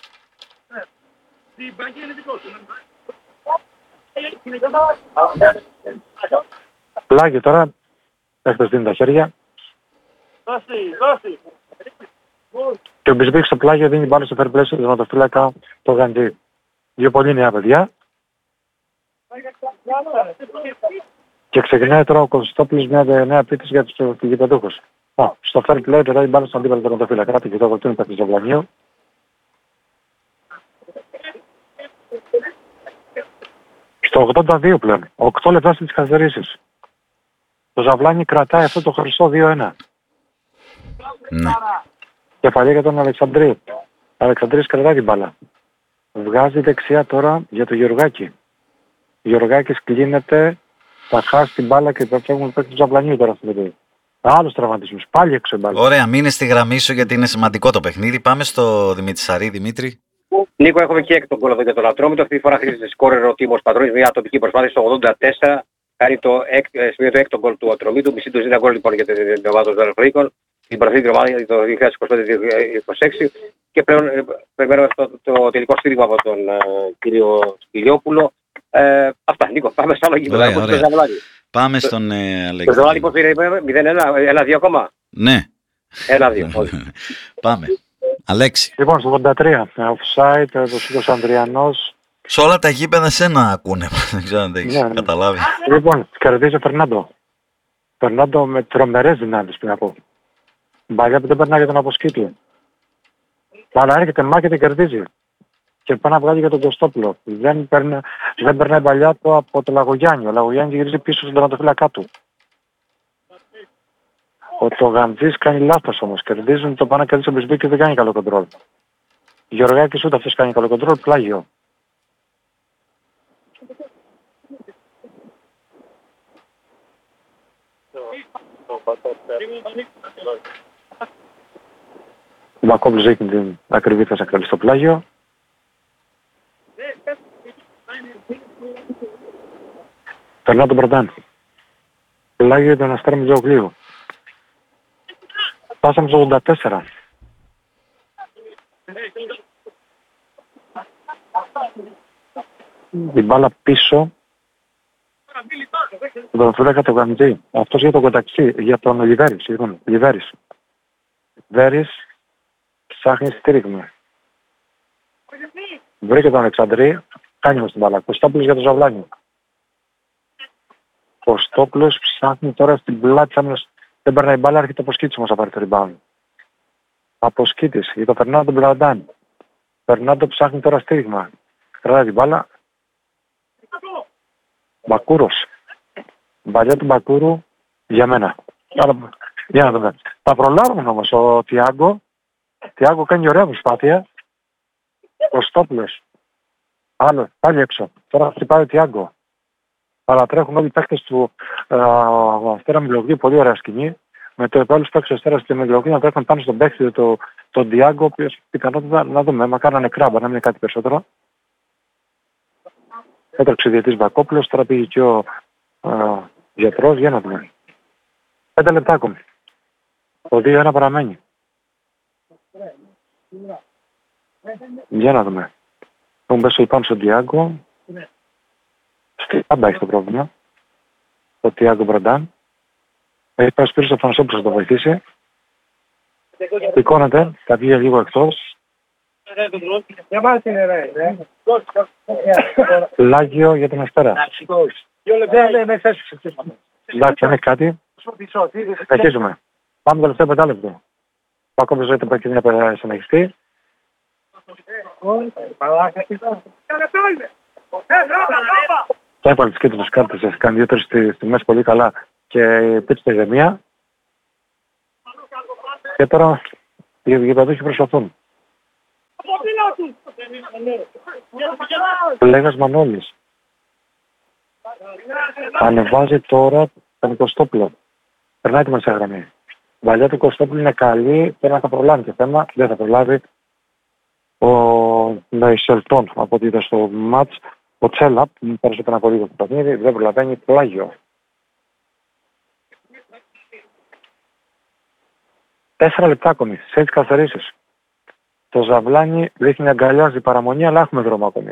Πλάγιο τώρα, έχετε δίνει τα χέρια. Και ο Μπισμπίκ στο πλάγιο δίνει μπάλα στο fair play στον τερματοφύλακα το Γαντζή. Δύο πολύ νέα παιδιά. Και ξεκινάει τώρα ο Κωνσταντόπουλος μια νέα επίθεση για τους γηπεδούχους. Στο fair play πετάει μπάλα στον αντίπαλο τερματοφύλακα. Κάτι και το κολτούν παίκτης του Ζαβλανίου. Στο 82 πλέον, 8 λεπτά στις καθυστερήσεις. Το Ζαβλάνι κρατάει αυτό το χρυσό 2-1. Ναι. Κεφαλή για τον Αλεξανδρή. Ο Αλεξανδρής κρατάει την μπάλα. Βγάζει δεξιά τώρα για τον Γεωργάκη. Ο Γεωργάκης κλείνεται, θα χάσει την μπάλα και θα φεύγουν παίκτες του Ζαβλανίου τώρα αυτό το παιδί. Άλλος τραυματισμούς, πάλι έξω η μπάλα. Ωραία, μείνε στη γραμμή σου γιατί είναι σημαντικό το παιχνίδι. Πάμε στο Δημήτρη Σαρή. Δημήτρη. Νίκο, έχουμε και έκτον γκολ εδώ για τον Ατρόμητο. Αυτή τη φορά χρήζεται σκόρερ ο Τίμος Πατρώνης, μια ατομική προσπάθεια στο 84. Κάνει το σημείο του έκτον γκολ του Ατρομήτου. Μισή του ζήτα γκολ λοιπόν για την ομάδα των Ζαροφροίκων. Την παραθήκη ομάδα για το 2025-2026. Και πλέον περιμένουμε το τελικό στήριγμα από τον κύριο Σπηλιόπουλο. Αυτά, Νίκο. Πάμε σε άλλο γήπεδο. Πάμε στον Αλέξη. Το Ζαβλάνι πώς πήρε, 0-1, 1-2 ακόμα. Ναι. 1-2. Πάμε. Αλέξη. Λοιπόν, στο 83, offside, το σήκωσε ο Ανδριανός. Σε όλα τα γήπεδα σένα ακούνε, δεν ξέρω αν δεν έχεις καταλάβει. Λοιπόν, κερδίζει ο Φερνάντο. Φερνάντο με τρομερές δυνάμεις πριν από. Μπαλιά που δεν περνάει για τον Αποσκήτη. Αλλά έρχεται, μάχεται, κερδίζει. Και πάει να βγάλει για τον Κωστόπουλο. Δεν περνάει μπαλιά του από το Λαγογιάννη. Ο Λαγογιάννη γυρίζει πίσω στον τερματοφύλακά του. Ο Τογαντζής κάνει λάθος όμως. Κερδίζουν το πάνω κερδίζει ο Μπισμπίκ και δεν κάνει καλό κοντρόλ. Γεωργάκης ούτε αυτός κάνει καλό κοντρόλ, πλάγιο. Ο Μπακόπουλος έχει την ακριβή θέση να καλεί στο πλάγιο. Περνά τον Μπραντάν. Πλάγιο για τον Αστέρα Μητζογλίου. Πάσαμε στο 84. Την μπάλα πίσω. Τον φύλακα το Γαντζή. Αυτός για τον Κονταξί, για τον Λιβέρης, συγγνώμη. Λιβέρης ψάχνει στήριγμα. Βρήκε τον Αλεξανδρή, κάνει μες την μπάλα. Κωστόπουλος για τον Ζαβλάνιο. Κωστόπουλος ψάχνει τώρα στην πλάτη άμυνας. Δεν περνάει μπάλα, έρχεται ο Αποσκήτης όμως να πάρει το rebound. Αποσκήτης για τον Φερνάντο Μπλαντάν. Φερνάντο ψάχνει τώρα στήριγμα. Κρατάει την μπάλα. Μπακούρος. Μπαλιά του Μπακούρου για μένα. Για να δούμε. Θα προλάβουν όμως ο Τιάγκο. Τιάγκο κάνει ωραία προσπάθεια. Κωστόπουλος. Άλλο, πάλι έξω. Τώρα χτυπάει ο Τιάγκο. Παρατρέχουν όλοι οι παίκτες του Αστέρα Μιλογλίου, πολύ ωραία σκηνή. Με το επόμενο παίκτες του Αστέρα στη Μιλογλίου να τρέχουν πάνω στον παίκτη τον Τιάγκο, ο οποίος πιθανότητα να δούμε, μα κάνανε κράμπα, να μην είναι κάτι περισσότερο. Έτρεξε ο διαιτής Μπακόπουλος, τώρα πήγε και ο γιατρός, για να δούμε. 5 λεπτά ακόμη. Το 2-1 παραμένει. Για να δούμε. Έχουν πέσει πάνω στον Τιάγκο. Στη πάντα έχει το πρόβλημα. Το Τιάγκο Μπραντάν. Έχει πάει σπίτι στο Φανασόπουλος να το βοηθήσει. Σηκώνεται, θα βγει λίγο εκτός. Λάγιο για την Αστέρα. Εντάξει, αν έχει κάτι. Συνεχίζουμε. Πάμε το τελευταίο 5 λεπτό. Ακόμα ζωή το παίξει να συνεχιστεί. Θα έβαλε τις κίτρινες κάρτες, κάνει 2-3 στιγμές πολύ καλά και υπήρξε ηρεμία. Και τώρα οι γηπεδούχοι προσπαθούν. Πλέγας Μανώλης. Ανεβάζει τώρα τον Κωστόπουλο. Περνάει τη μεσαία γραμμή. Η παλιά του Κωστόπουλου είναι καλή, τώρα θα προλάβει και θέμα. Δεν θα προλάβει ο Ναϊσελτών από ό,τι είδα στο μάτς. Ο Τσέλα που μου πέρασε πριν από λίγο το παιχνίδι, δεν προλαβαίνει, πλάγιο. 4 λεπτά ακόμη, σε έτσι καθαρίσεις. Το Ζαβλάνι δείχνει αγκαλιάζει παραμονή, αλλά έχουμε δρόμο ακόμη.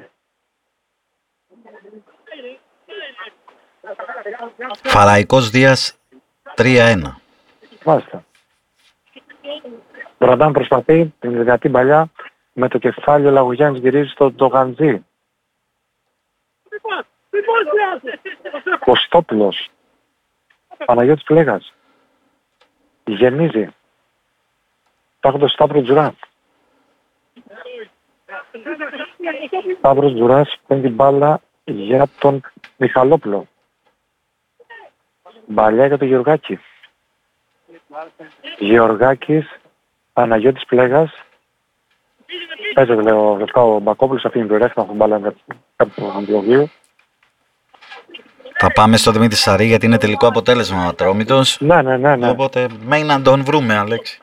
Φαραϊκός Δίας 3-1. Μάλιστα. Μπραντάν προσπαθεί την δυνατή παλιά με το κεφάλι ο Λαγουγιάννης γυρίζει στο Γαντζή. Κωστόπουλος. Παναγιώτης Πλέγας. Γεμίζει. Τάχοντας Σταύρο Τζουρά. Σταύρος Τζουράς παίρνει την μπάλα για τον Μιχαλόπουλο. Μπαλιά για τον Γεωργάκη. Γεωργάκης, Παναγιώτης Πλέγας. Παίζεται λέω ο Μπακόπουλος, αφήνει το ρεύμα από μπάλα κάποιο αντιογείο. Θα πάμε στο Δημήτρη Σαρή γιατί είναι τελικό αποτέλεσμα ο Ατρόμητος. Ναι. Οπότε μένει να τον βρούμε, Αλέξη.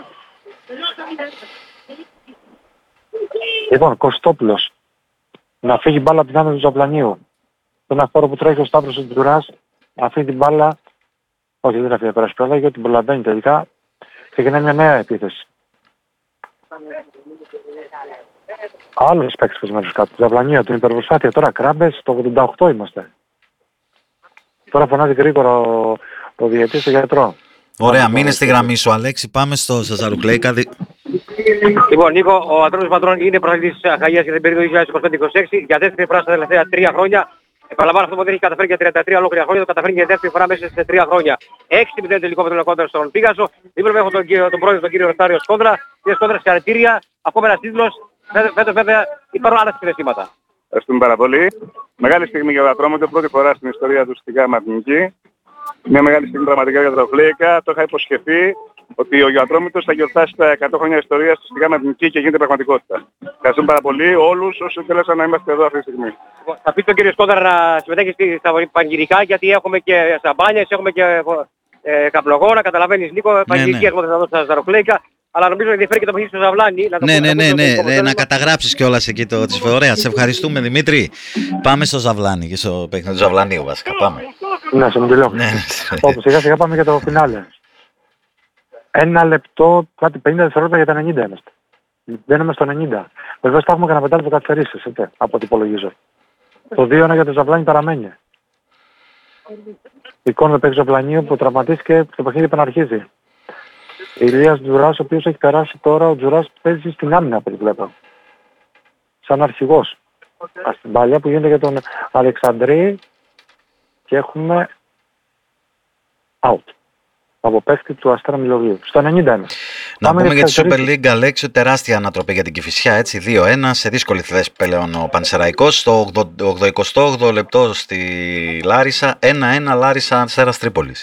Λοιπόν, Κωστόπουλος. Να φύγει μπάλα από την άμυνα του Ζαπλανίου. Σε ένα χώρο που τρέχει ο Σταύρος ο Τζουράς, αφήνει την μπάλα. Όχι, δεν αφήνει να περάσει πέρα, γιατί την προλαβαίνει τελικά. Ξεκινάει μια νέα επίθεση. Άλλος παίκτης πεσμένος κάτω. Ζαπλανίου, την υπερβοσάτια. Τώρα Κράμπες, το 88 είμαστε. Τώρα φωνάζει γρήγορα ο διαιτής στο γιατρό. Ωραία, μείνε στη γραμμή σου, Αλέξη. Πάμε στο Σαζαρουκλέικα. Λοιπόν, Νίκο, ο Ατρόμητος Πατρών είναι πρωταθλητής της Αχαΐας για την περίοδο 2025-26. Για δεύτερη φορά στα τελευταία 3 χρόνια. Επαναλαμβάνω αυτό που δεν έχει καταφέρει για 33 ολόκληρα χρόνια, το καταφέρει για δεύτερη φορά μέσα σε 3 χρόνια. 6-0 τελικό με τον Λεκόντρα στον Πίγασο. Δίπλα έχω τον πρόεδρο, τον κύριο Ροστάριο Σκόνδρα. Κύριε Σκόνδρα, συγχαρητήρια. Ακόμα ένας τίτλος. Φέτος βέβαια υπάρχουν άλλα συναισθήματα. Ευχαριστούμε πάρα πολύ. Μεγάλη στιγμή για το Ατρόμητο, πρώτη φορά στην ιστορία του στη ΓΑΜΑ Εθνική. Μια μεγάλη στιγμή πραγματικά για το Ατρόμητο. Το είχα υποσχεθεί ότι ο Ατρόμητος θα γιορτάσει τα 100 χρόνια ιστορίας του στη ΓΑΜΑ Εθνική και γίνεται πραγματικότητα. Ευχαριστούμε πάρα πολύ όλους όσοι θέλησαν να είμαστε εδώ αυτή τη στιγμή. Θα πει τον κύριο Σκόνδρα να συμμετέχει στα πανηγυρικά, γιατί έχουμε και σαμπάνιες, έχουμε και καπλογόνα, καταλαβαίνεις Νίκο, πανηγυρικές μόδες εδώ στα Ζαροκλέικα. Αλλά νομίζω ενδιαφέρει και το παιχνίδι στο Ζαβλάνι. Ναι, να καταγράψεις κιόλας εκεί το της Ωραία. Σε ευχαριστούμε, Δημήτρη. Πάμε στο Ζαβλάνι και στο παιχνίδι του Ζαβλανίου βασικά. Πάμε. Ναι, σε μιλώ. Όπου σιγά σιγά πάμε για το φινάλε. 1 λεπτό, κάτι 50 δευτερόλεπτα για τα 90 είμαστε. Μπαίνουμε στο 90. Βεβαίως θα έχουμε κανένα πεντάλεπτο καθυστερήσεις, από ό,τι υπολογίζω. Το 2-1 για το Ζαβλάνι παραμένει. Εικόνα παίκτη Ζαβλανίου που τραυματίστηκε, το παιχνίδι επαναρχίζει. Ηλίας Τζουράς, ο οποίος έχει περάσει τώρα, ο Τζουράς παίζει στην άμυνα από ό,τι βλέπω. Σαν αρχηγός. Στην παλιά που γίνεται για τον Αλεξανδρή και έχουμε out. Από παίκτη του Αστέρα Μιλωβίου. Στο 91. Να πούμε για τη Super League, Αλέξη, τεράστια ανατροπή για την Κηφισιά, έτσι, 2-1, σε δύσκολη θέση πλέον ο Πανσεραϊκός, στο 88 λεπτό στη Λάρισα, 1-1 Λάρισα Αστέρας Τρίπολης.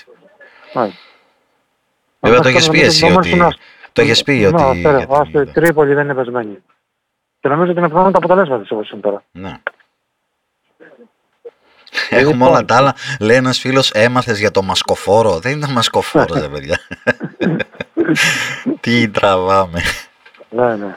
Βέβαια το έχεις πει εσύ ότι... Το έχεις πει ότι... Η Τρίπολη δεν είναι πεσμένη. Και νομίζω ότι είναι πιθανόν τα αποτελέσματα της όπως είναι τώρα. Ναι. Έχουμε όλα τα άλλα. Λέει ένας φίλος, έμαθες για το μασκοφόρο. Δεν είναι μασκοφόρο, δε παιδιά. Τι τραβάμε. Ναι.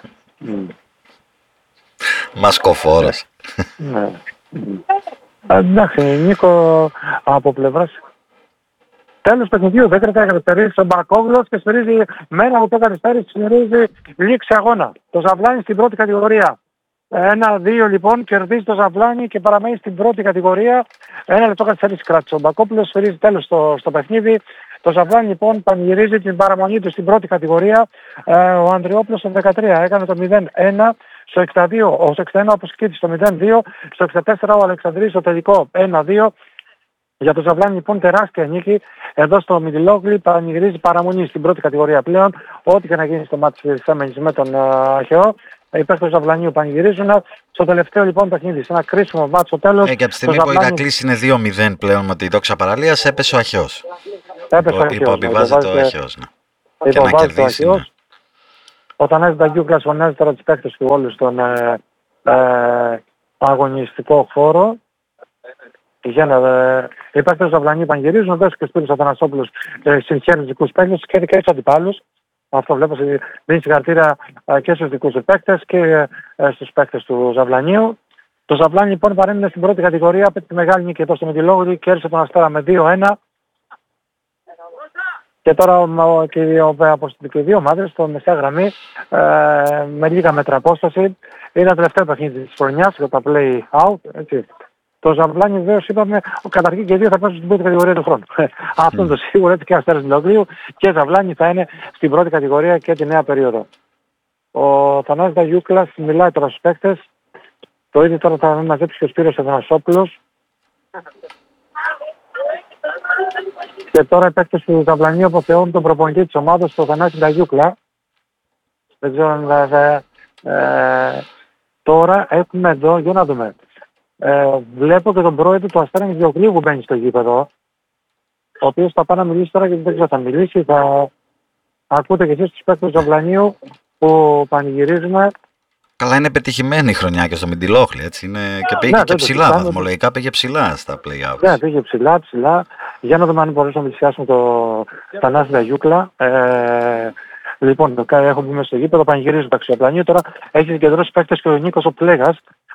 Μασκοφόρος. Ναι. Εντάξει, Νίκο, από πλευράς τέλος παιχνιδιού, δεν κρατάει καθυστερήσεις ο Μπακόγλος και σφυρίζει μέρα από το καθυστέρηση, σφυρίζει λήξη αγώνα. Το Ζαβλάνι στην πρώτη κατηγορία. 1-2 λοιπόν, κερδίζει το Ζαβλάνι και παραμένει στην πρώτη κατηγορία. 1 λεπτό καθυστέρηση κράτησε. Ο Μπακόπουλος σφυρίζει τέλος στο παιχνίδι. Το Ζαβλάνι λοιπόν πανηγυρίζει την παραμονή του στην πρώτη κατηγορία. Ο Ανδριόπουλος στο 13 έκανε το 0-1. Στο 61 ο Αποσκήτης στο 0-2. Στο 64 ο Αλεξανδρής στο τελικό 1-2. Για το Ζαβλάνι λοιπόν τεράστια νίκη. Εδώ στο Μιδιλόγλι πανηγυρίζει παραμονή στην πρώτη κατηγορία πλέον. Ό,τι και να γίνει στο μάτι της Θέμενης με τον Αχαιό. οι παίκτες του Ζαβλανίου πανηγυρίζουν. Στο τελευταίο λοιπόν παιχνίδι, σε ένα κρίσιμο μάτσο στο τέλος. Και από τη στιγμή που ο Ηρακλής είναι 2-0 πλέον με τη Δόξα Παραλίας, έπεσε ο Αχαιός. Υποβιβάζεται ο Αχαιός. Και να κερδίσει. Ο Θανάσης Νταγιούκλας φωνάζει τώρα τους παίκτες του όλους στον αγωνιστικό χώρο. Οι παίκτες του Ζαβλανίου πανηγυρίζουν, βέβαια και ο Σπύρος Αθανασόπουλος συγχαίρει τους δικούς παίκτες και στους αντιπάλους. Αυτό βλέπω, δίνει συγχαρητήρια και στους δικούς του παίκτες και στους παίκτες του Ζαβλανίου. Το Ζαβλάνι λοιπόν παρέμεινε στην πρώτη κατηγορία, από τη μεγάλη νίκη εδώ στο Μητυλόγλη, κέρδισε τον Αστέρα με 2-1. Και τώρα από τις δύο ομάδες, στο μεσαία γραμμή, με λίγα μέτρα απόσταση, είναι το τελευταίο παιχνίδι της χρονιάς για τα play-out. Το Ζαβλάνι βεβαίως είπαμε, καταρχήν και οι δύο θα πέσουν στην πρώτη κατηγορία του χρόνου. Αυτό είναι το σίγουρο, έτσι και Αστέρας Μητυλογλίου και Ζαβλάνι θα είναι στην πρώτη κατηγορία και τη νέα περίοδο. Ο Θανάσης Νταγιούκλας μιλάει τώρα στους παίκτες, το ίδιο τώρα θα μαζέψει και ο Σπύρος Αθανασόπουλος. Και τώρα οι παίκτες του Ζαβλανίου αποθεώνουν τον προπονητή της ομάδας, τον Θανάση Νταγιούκλα. Δεν ξέρω αν τώρα έχουμε εδώ, για να δούμε. Βλέπω και τον πρόεδρο του Αστέρα Μητυλογλίου που μπαίνει στο γήπεδο, ο οποίος θα πάει να μιλήσει τώρα γιατί δεν ξέρω θα μιλήσει. Θα ακούτε και εσείς τους παίκτες του Ζαβλανίου που πανηγυρίζουν. Καλά, είναι πετυχημένη η χρονιά και στο Μητυλόγλη, έτσι. Είναι και πήγε και ψηλά, βαθμολογικά πήγε ψηλά στα play-outs. Ναι, πήγε ψηλά. Για να δούμε αν μπορούσαμε να πλησιάσουμε το Θανάση Νταγιούκλα. Λοιπόν, έχω μπει μέσα στο γήπεδο, πανηγυρίζουν τα Ζαβλανίου. Τώρα έχει συγκεντρώσει παίκτες και ο Νίκος ο Πλέγας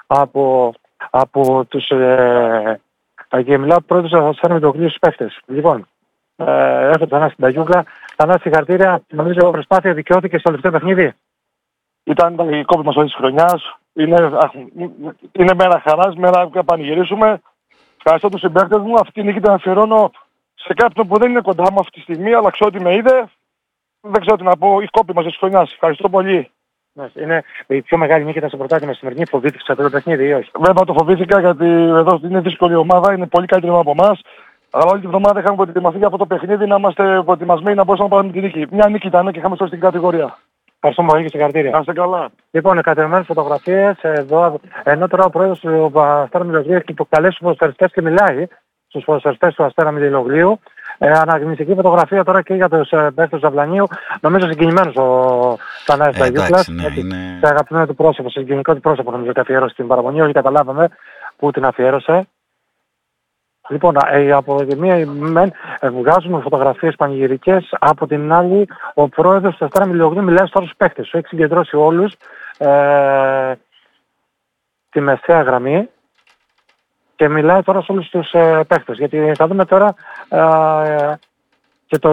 από τους... και μιλάω πρόεδρος του Αστέρα Μητυλογλίου στους παίκτες. Λοιπόν, έχω τον Θανάση Νταγιούκλα. Θανάση, συγχαρητήρια. Νομίζω η προσπάθεια δικαιώθηκε στο τελευταίο παιχνίδι. Ήταν η κόπη μας όλης της χρονιάς. Είναι μέρα χαράς, μέρα που πανηγυρίσουμε. Ευχαριστώ τους συμπαίκτες μου. Αυτή τη νίκη την αφιερώνω σε κάποιον που δεν είναι κοντά μου αυτή τη στιγμή, αλλά ξέρω ότι με είδε. Δεν ξέρω τι να πω. Η κόπη μας της χρονιάς. Ευχαριστώ πολύ. Είναι η πιο μεγάλη νίκη ήταν στο πρωτάθλημα σημερινή. Φοβήθηκες αυτό το παιχνίδι ή όχι? Βέβαια το φοβήθηκα γιατί εδώ είναι δύσκολη ομάδα. Είναι πολύ καλύτερη από εμάς. Αλλά όλη τη βδομάδα είχαμε προετοιμαστεί για αυτό το παιχνίδι να είμαστε προετοιμασμένοι να μπορούσαμε να πάρουμε τη νίκη. Μια νίκη ήταν και είχαμε σώσει την κατηγορία. Ευχαριστώ πολύ και συγχαρητήρια. Να είστε καλά. Λοιπόν, κατεβημένες φωτογραφίες εδώ, ενώ τώρα ο πρόεδρος του Αστέρα Μητυλογλίου έχει υποκαλέσει τους ποδοσφαιριστές και μιλάει στους ποδοσφαιριστές του Αστέρα Μητυλογλίου. Αναγνωστική φωτογραφία τώρα και για τους παίκτες του Ζαβλανίου. Νομίζω συγκινημένος ο Θανάσης Νταγιούκλας. Σε αγαπημένο του πρόσωπο, σε συγκινητικό του πρόσωπο νομίζω ότι αφιέρωσε την παραμονή. Όλοι καταλάβαμε που την αφιέρωσε. Λοιπόν, από τη μία βγάζουμε φωτογραφίες πανηγυρικές, από την άλλη ο πρόεδρος του Αστέρα Μητυλογλίου μιλάει στους παίκτες. Έχει συγκεντρώσει όλους τη μεσαία γραμμή και μιλάει τώρα σε όλους τους παίκτες. Γιατί θα δούμε τώρα και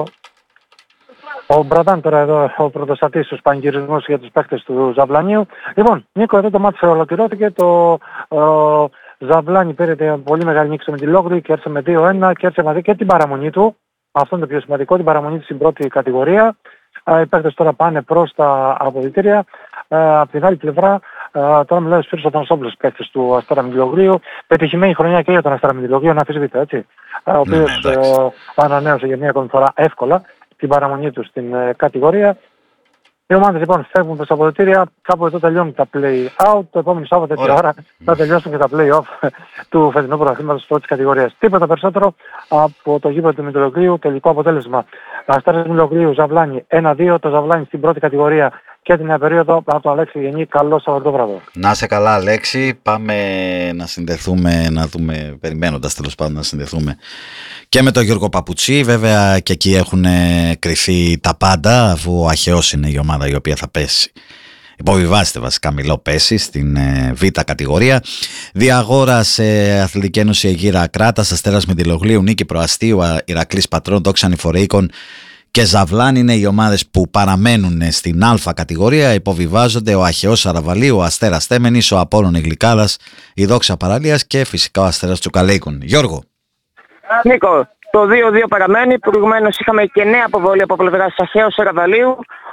ο Μπραντάν τώρα εδώ, ο πρωτοστατής στους πανηγυρισμούς για τους παίκτες του Ζαβλανίου. Λοιπόν, Νίκο, εδώ το μάτι ολοκληρώθηκε. Το Ζαβλάνι πήρε πολύ μεγάλη νίκη στο Μητυλόγλη και έρθει με 2-1 και έρθει μαζί και την παραμονή του. Αυτό είναι το πιο σημαντικό, την παραμονή του στην πρώτη κατηγορία. Οι παίκτες τώρα πάνε προς τα αποδυτήρια. Από την άλλη πλευρά, τώρα μιλάει ο Σπύρος Αθανασόπουλος, παίκτες του Αστέρα Μητυλογλίου. Πετυχημένη χρονιά και για τον Αστέρα Μητυλογλίου, να αφισβητείτε, έτσι. Ο οποίος ανανέωσε για μια ακόμη φορά εύκολα την παραμονή του στην κατηγορία. Οι ομάδες λοιπόν φεύγουν προς τα αποδυτήρια, κάπου εδώ τελειώνουν τα play-out. Το επόμενο Σάββατο τέτοια ώρα θα τελειώσουν και τα play-off του φετινού πρωταθλήματος της πρώτης κατηγορίας. Τίποτα περισσότερο από το γήπεδο του Μητυλογλίου. Τελικό αποτέλεσμα: Αστέρας Μητυλογλίου Ζαβλάνι 1-2. Το Ζαβλάνι στην πρώτη κατηγορία και την νέα περίοδο. Από τον Αλέξη Γενή, καλό Σαββατόβραδο. Να είσαι καλά, Αλέξη. Πάμε να συνδεθούμε, να δούμε, περιμένοντας τέλος πάντων να συνδεθούμε και με τον Γιώργο Παπουτσί. Βέβαια και εκεί έχουν κρυφεί τα πάντα, αφού ο Αχαιός είναι η ομάδα η οποία θα πέσει. Υποβιβάζεται βασικά, μιλώ, πέσει στην Β κατηγορία. Διαγόρας Αθλητική Ένωση Αιγύρα Κράτας, Αστέρας Μητυλογλίου, Νίκη Προαστίου, Ηρακλής Πατρών, Δόξα Νηφορεΐκων και Ζαβλάν είναι οι ομάδες που παραμένουν στην Α κατηγορία. Υποβιβάζονται ο Αχαιός Αραβαλίου, ο Αστέρας Θέμενης, ο Απόλλων Γλυκάδας, η Δόξα Παραλίας και φυσικά ο Αστέρας Τσουκαλέικων. Γιώργο. Νίκο, το 2-2 παραμένει. Προηγουμένως είχαμε και νέα αποβολή από πλευράς Αχαιός Αραβαλίου.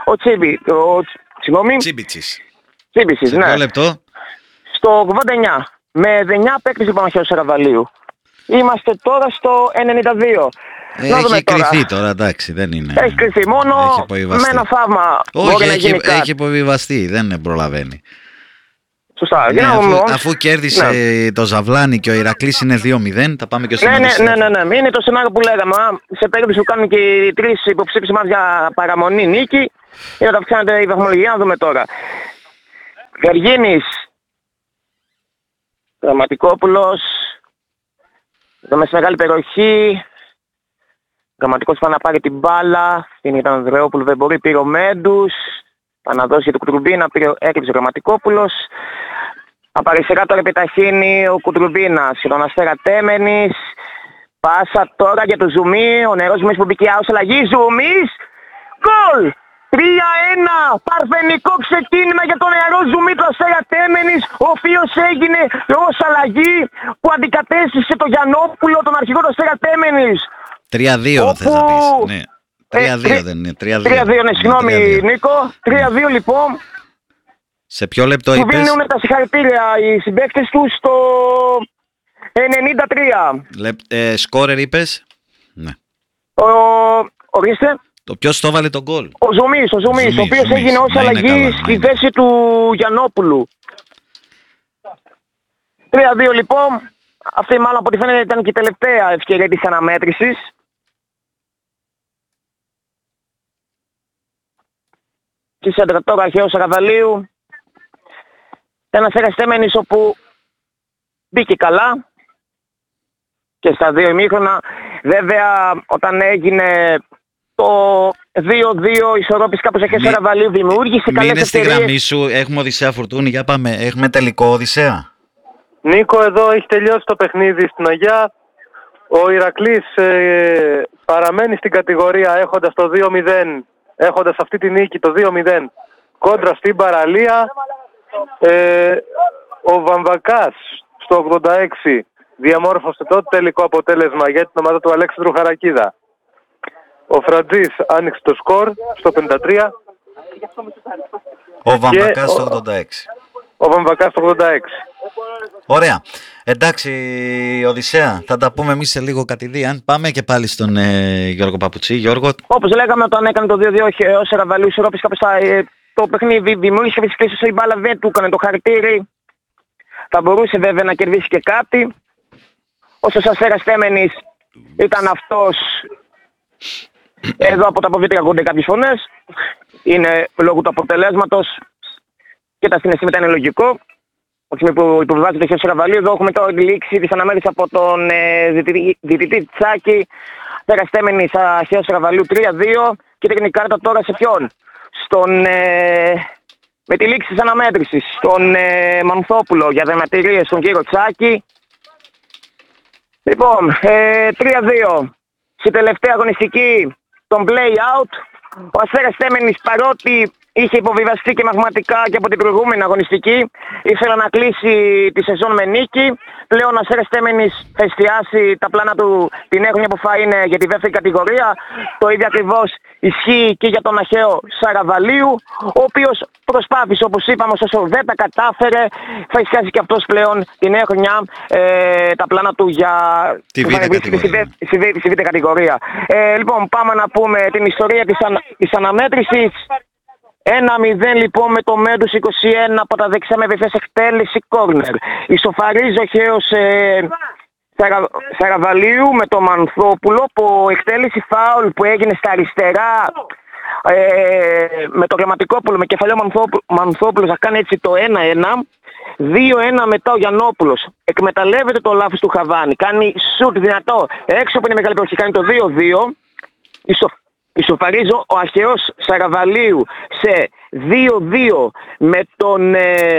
Τσίμπιτσης, ναι. Λεπτό. Στο 89. Με 9 παίκτες λοιπόν Αχαιός Αραβαλίου. Είμαστε τώρα στο 92. Έχει κρυθεί τώρα, εντάξει, δεν είναι. Έχει κρυθεί μόνο με ένα θαύμα. Όχι, έχει υποβιβαστεί, δεν προλαβαίνει. Σωστά. Αφού κέρδισε το Ζαβλάνι και ο Ηρακλής είναι 2-0, θα πάμε και στο ναι. Είναι το σενάριο που λέγαμε. Σε περίπτωση που κάνουν και οι 3 υποψήφιες μας για παραμονή νίκη, είναι ότι αυξάνεται η βαθμολογία. Να δούμε τώρα. Βεργίνης, Γραμματικόπουλος, εδώ με μεγάλη περιοχή. Γραμματικός πάει να πάρει την μπάλα. Είναι ήταν ο Ανδρεόπουλο, δεν μπορεί. Πήρε ο Μέντους. Θα να δώσει για το Κουτρουμπίνα, έκλειψε ο Γραμματικόπουλος. Απαριστερά τώρα επιταχύνει ο Κουτρουμπίνας για τον Αστέρα Τέμενης. Πάσα τώρα για το Ζουμί. Ο νερός Ζουμής που μπήκε άος αλλαγή. Ζουμής. Γκολ! 3-1. Παρθενικό ξεκίνημα για τον νερό Ζουμί του Αστέρα Τέμενης, ο οποίος έγινε ως αλλαγή που αντικατέστησε τον Γιαννόπουλο, τον αρχηγό του Αστέρα Τέμενης. 3-2 θες να πεις. Ναι. 3-2 δεν είναι. 3-2, ναι, συγγνώμη Νίκο. 3-2 λοιπόν. Σε ποιο λεπτό είπες? Του δίνουν τα συγχαρητήρια οι συμπαίκτες του στο 93. Σκόρερ είπες? Ναι. Ορίστε. Το ποιος το βάλε τον γκολ? Ο Ζουμής, ο οποίος έγινε ως αλλαγή στη θέση του Γιαννόπουλου. 3-2 λοιπόν. Αυτή μάλλον από ό,τι φαίνεται ήταν και η τελευταία ευκαιρία της αναμέτρησης. Στη σέντρα τώρα αρχαίος Σαραβαλίου. Ένας Αστέρας όπου μπήκε καλά και στα 2 ημίχρονα. Βέβαια όταν έγινε το 2-2 ισορρόπης κάπως αρχαίος Σαραβαλίου δημιούργησε καλές ευκαιρίες. Μείνε στη γραμμή σου, έχουμε Οδυσσέα Φουρτούνη, για πάμε, έχουμε τελικό Οδυσσέα. Νίκο, εδώ έχει τελειώσει το παιχνίδι στην Αγιά. Ο Ηρακλής παραμένει στην κατηγορία έχοντας το 2-0, έχοντας αυτή τη νίκη το 2-0 κόντρα στην παραλία. Ο Βαμβακάς στο 86 διαμόρφωσε το τελικό αποτέλεσμα για την ομάδα του Αλέξανδρου Χαρακίδα. Ο Φραντζής άνοιξε το σκορ στο 53. Ο Βαμβακάς στο 86. Ο Βαμβακάς στο 86. Ωραία. Εντάξει, Οδυσσέα, θα τα πούμε εμείς σε λίγο κατηδίαν. Πάμε και πάλι στον Γιώργο Παπουτσί. Γιώργο. Όπως λέγαμε, όταν έκανε το 2-2 ο Σαραβαλίου ισορρόπης κάπως το παιχνίδι δημιούργησε φυσικά η μπάλα, δεν του έκανε το χαρτίρι. Θα μπορούσε βέβαια να κερδίσει και κάτι. Όσο ο Αστέρας Τέμενης ήταν αυτός. Εδώ από τα αποβίτρια ακούγονται κάποιες φωνές. Είναι λόγω του αποτελέσματος και τα συναισθήματα είναι λογικό. Όχι που υποβιβάζεται ο Σαραβαλίου. Εδώ έχουμε τώρα τη λήξη της αναμέτρησης από τον διαιτητή Τσάκη. Αστέρας Τέμενης αρχαίος Σαραβαλίου 3-2. Και τεχνική κάρτα τώρα σε ποιον? Με τη λήξη της αναμέτρησης στον Μανθόπουλο για δεματηρίες στον κύριο Τσάκη. Λοιπόν, 3-2. Στη τελευταία αγωνιστική τον play out. Ο Αστέρας Τέμενης, παρότι είχε υποβιβαστεί και μαγματικά και από την προηγούμενη αγωνιστική, ήθελε να κλείσει τη σεζόν με νίκη. Πλέον ο Αστέρας Τέμενης θα εστιάσει τα πλάνα του την έγνοια που θα είναι για τη δεύτερη κατηγορία. Το ίδιο ακριβώς ισχύει και για τον αρχαίο Σαραβαλίου, ο οποίος προσπάθησε, όπως είπαμε, όσο δεν τα κατάφερε, θα εστιάσει και αυτός πλέον την έγνοια τα πλάνα του για τη β' κατηγορία. Λοιπόν, πάμε να πούμε την ιστορία της αναμέτρησης. 1-0 λοιπόν με το Μέντους 21 από τα δεξιά με ευθές εκτέλεση κόρνερ. Ισοφαρίζει ο αρχαίος Σαραβαλίου με το Μανθόπουλο που εκτέλεση φάουλ που έγινε στα αριστερά με το Γραμματικόπουλο, με κεφαλαίο Μανθόπουλο θα κάνει έτσι το 1-1. 2-1 μετά ο Γιαννόπουλος εκμεταλλεύεται το λάθος του Χαβάνη, κάνει σουτ δυνατό έξω που είναι μεγάλη περιοχή, κάνει το 2-2. Ισοφαρίζω ο αρχαίος Σαραβαλίου σε 2-2 με τον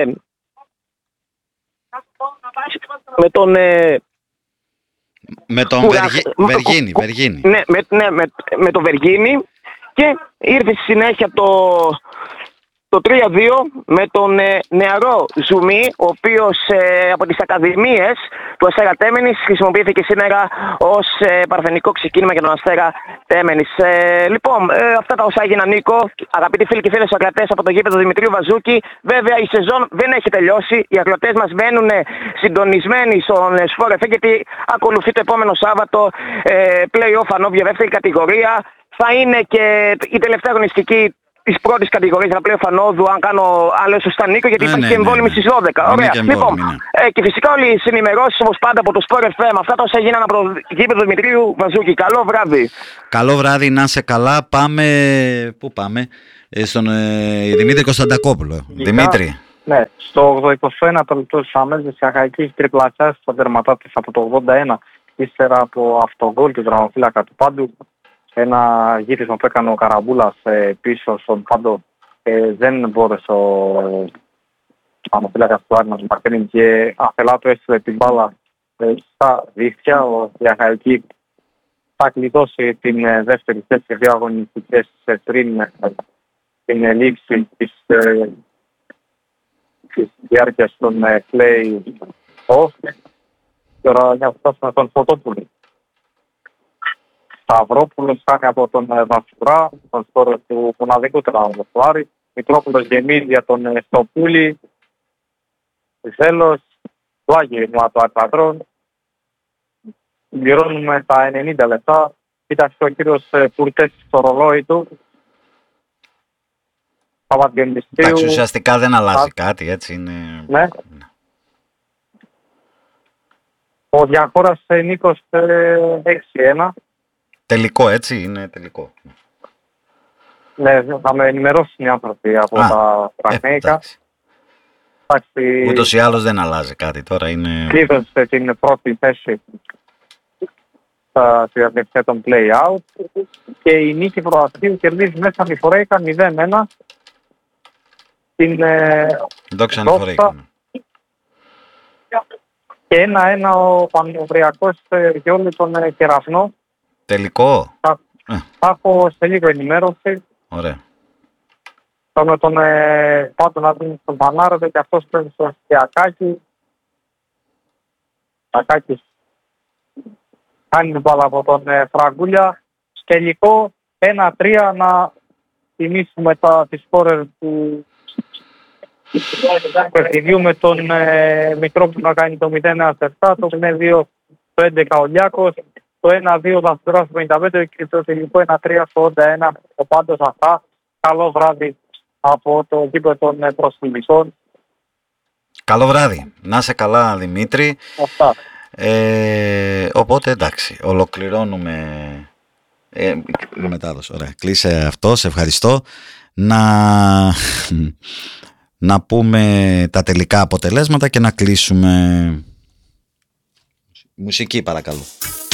Βεργίνη. Ναι, με τον Βεργίνη και ήρθε στη συνέχεια το 3-2 με τον νεαρό Ζουμί, ο οποίος από τις ακαδημίες του Αστέρα Τέμενης χρησιμοποιήθηκε σήμερα ως παρθενικό ξεκίνημα για τον Αστέρα Τέμενης. Λοιπόν, αυτά τα όσα έγιναν, Νίκο, αγαπητοί φίλοι και φίλες ακροατές από το γήπεδο Δημητρίου Βαζούκη. Βέβαια η σεζόν δεν έχει τελειώσει. Οι ακροατές μας μένουν συντονισμένοι στον Sport FM, γιατί ακολουθεί το επόμενο Σάββατο play-off ανώβια δεύτερη κατηγορία. Θα είναι και η τελευταία αγωνιστική της πρώτης κατηγορίας να πλέον φανόδου, αν κάνω άλλο σωστά, Νίκο, γιατί υπάρχει και εμβόλυμη στις 12. Ωραία. Λοιπόν, και φυσικά όλοι οι συνημερώσεις όπως πάντα από το Sport FM, αυτά τα όσα έγιναν από το γήπεδο Δημητρίου Βαζούκη. Καλό βράδυ. Καλό βράδυ, να είσαι καλά. Πάμε. Πού πάμε? Στον Δημήτρη Κωνσταντακόπουλο. Δημήτρη. Ναι, στο 81ο λεπτό της αμέσως η Αχαϊκή τριπλασιάστηκε στον τερματά της από το 81, ύστερα από αυτογκόλ του δραμοφύλακα του Πάντου. Ένα γύρισμα που έκανε ο Καραμπούλας πίσω στον Πάντο, δεν μπόρεσε ο δραμοφύλακας του Άρη να τον παρτίνει και αφελά του έστειλε την μπάλα στα δίχτυα. Η Αχαϊκή θα κλειδώσει την δεύτερη θέση σε 2 αγωνιστικές πριν την λήξη της διάρκειας των play-off. Τώρα για να φτάσουμε τον Φωτόπουλο. Σταυρόπουλος κάνει από τον Βασουρά, τον σκόρερ του μοναδικού τραύματος του Άρη. Μητρόπουλος γεμίζει για τον Στοπούλη. Τέλος, πλάγιμα του Αρπατρών. Πληρώνουμε τα 90 λεπτά. Κοίταξε ο κύριος Πουρτές στο ρολόι του. Εντάξει, ουσιαστικά δεν αλλάζει κάτι, έτσι είναι. Ναι. Ο Διαχώρας Νίκος 6-1. Τελικό, έτσι, είναι τελικό. Ναι, θα με ενημερώσουν οι άνθρωποι από τα παιχνίδια. Ούτως ή άλλως δεν αλλάζει κάτι τώρα, είναι. Κλείδωσε την πρώτη θέση στη διαδικασία των play-out και η νίκη προαθλίου κερδίζει μέσα τη Φορέικα 0-1 την Δόξα Φορέικα. Και 1-1 ο Πανευριακός για όλο τον Κεραυνό. Τελικό. Θα έχω σε λίγο ενημέρωση. Ωραία. Θα με τον Πάντο να δίνει στον Πανάροδο και αυτός πρέπει στο Ακάκη. Ακάκης κάνει την μπάλα από τον Φραγκούλια. Σκελικό 1-3 να τιμήσουμε τις σκόρερ του παιχνιδιού με τον Μητρόπουλο να κάνει το 0-7, το 0-2 το 11 ο Λιάκος, το 1-2 Βασουράς στο 55 και το τελικό 1-3 στο 81. Ο Πάντος αυτά. Καλό βράδυ από το γήπεδο των προσφυγικών. Καλό βράδυ. Να είσαι καλά, Δημήτρη. Αυτά. Οπότε εντάξει, ολοκληρώνουμε η μετάδοση. Ωραία, κλείσε αυτό, σε ευχαριστώ. Να πούμε τα τελικά αποτελέσματα και να κλείσουμε. Μουσική παρακαλώ.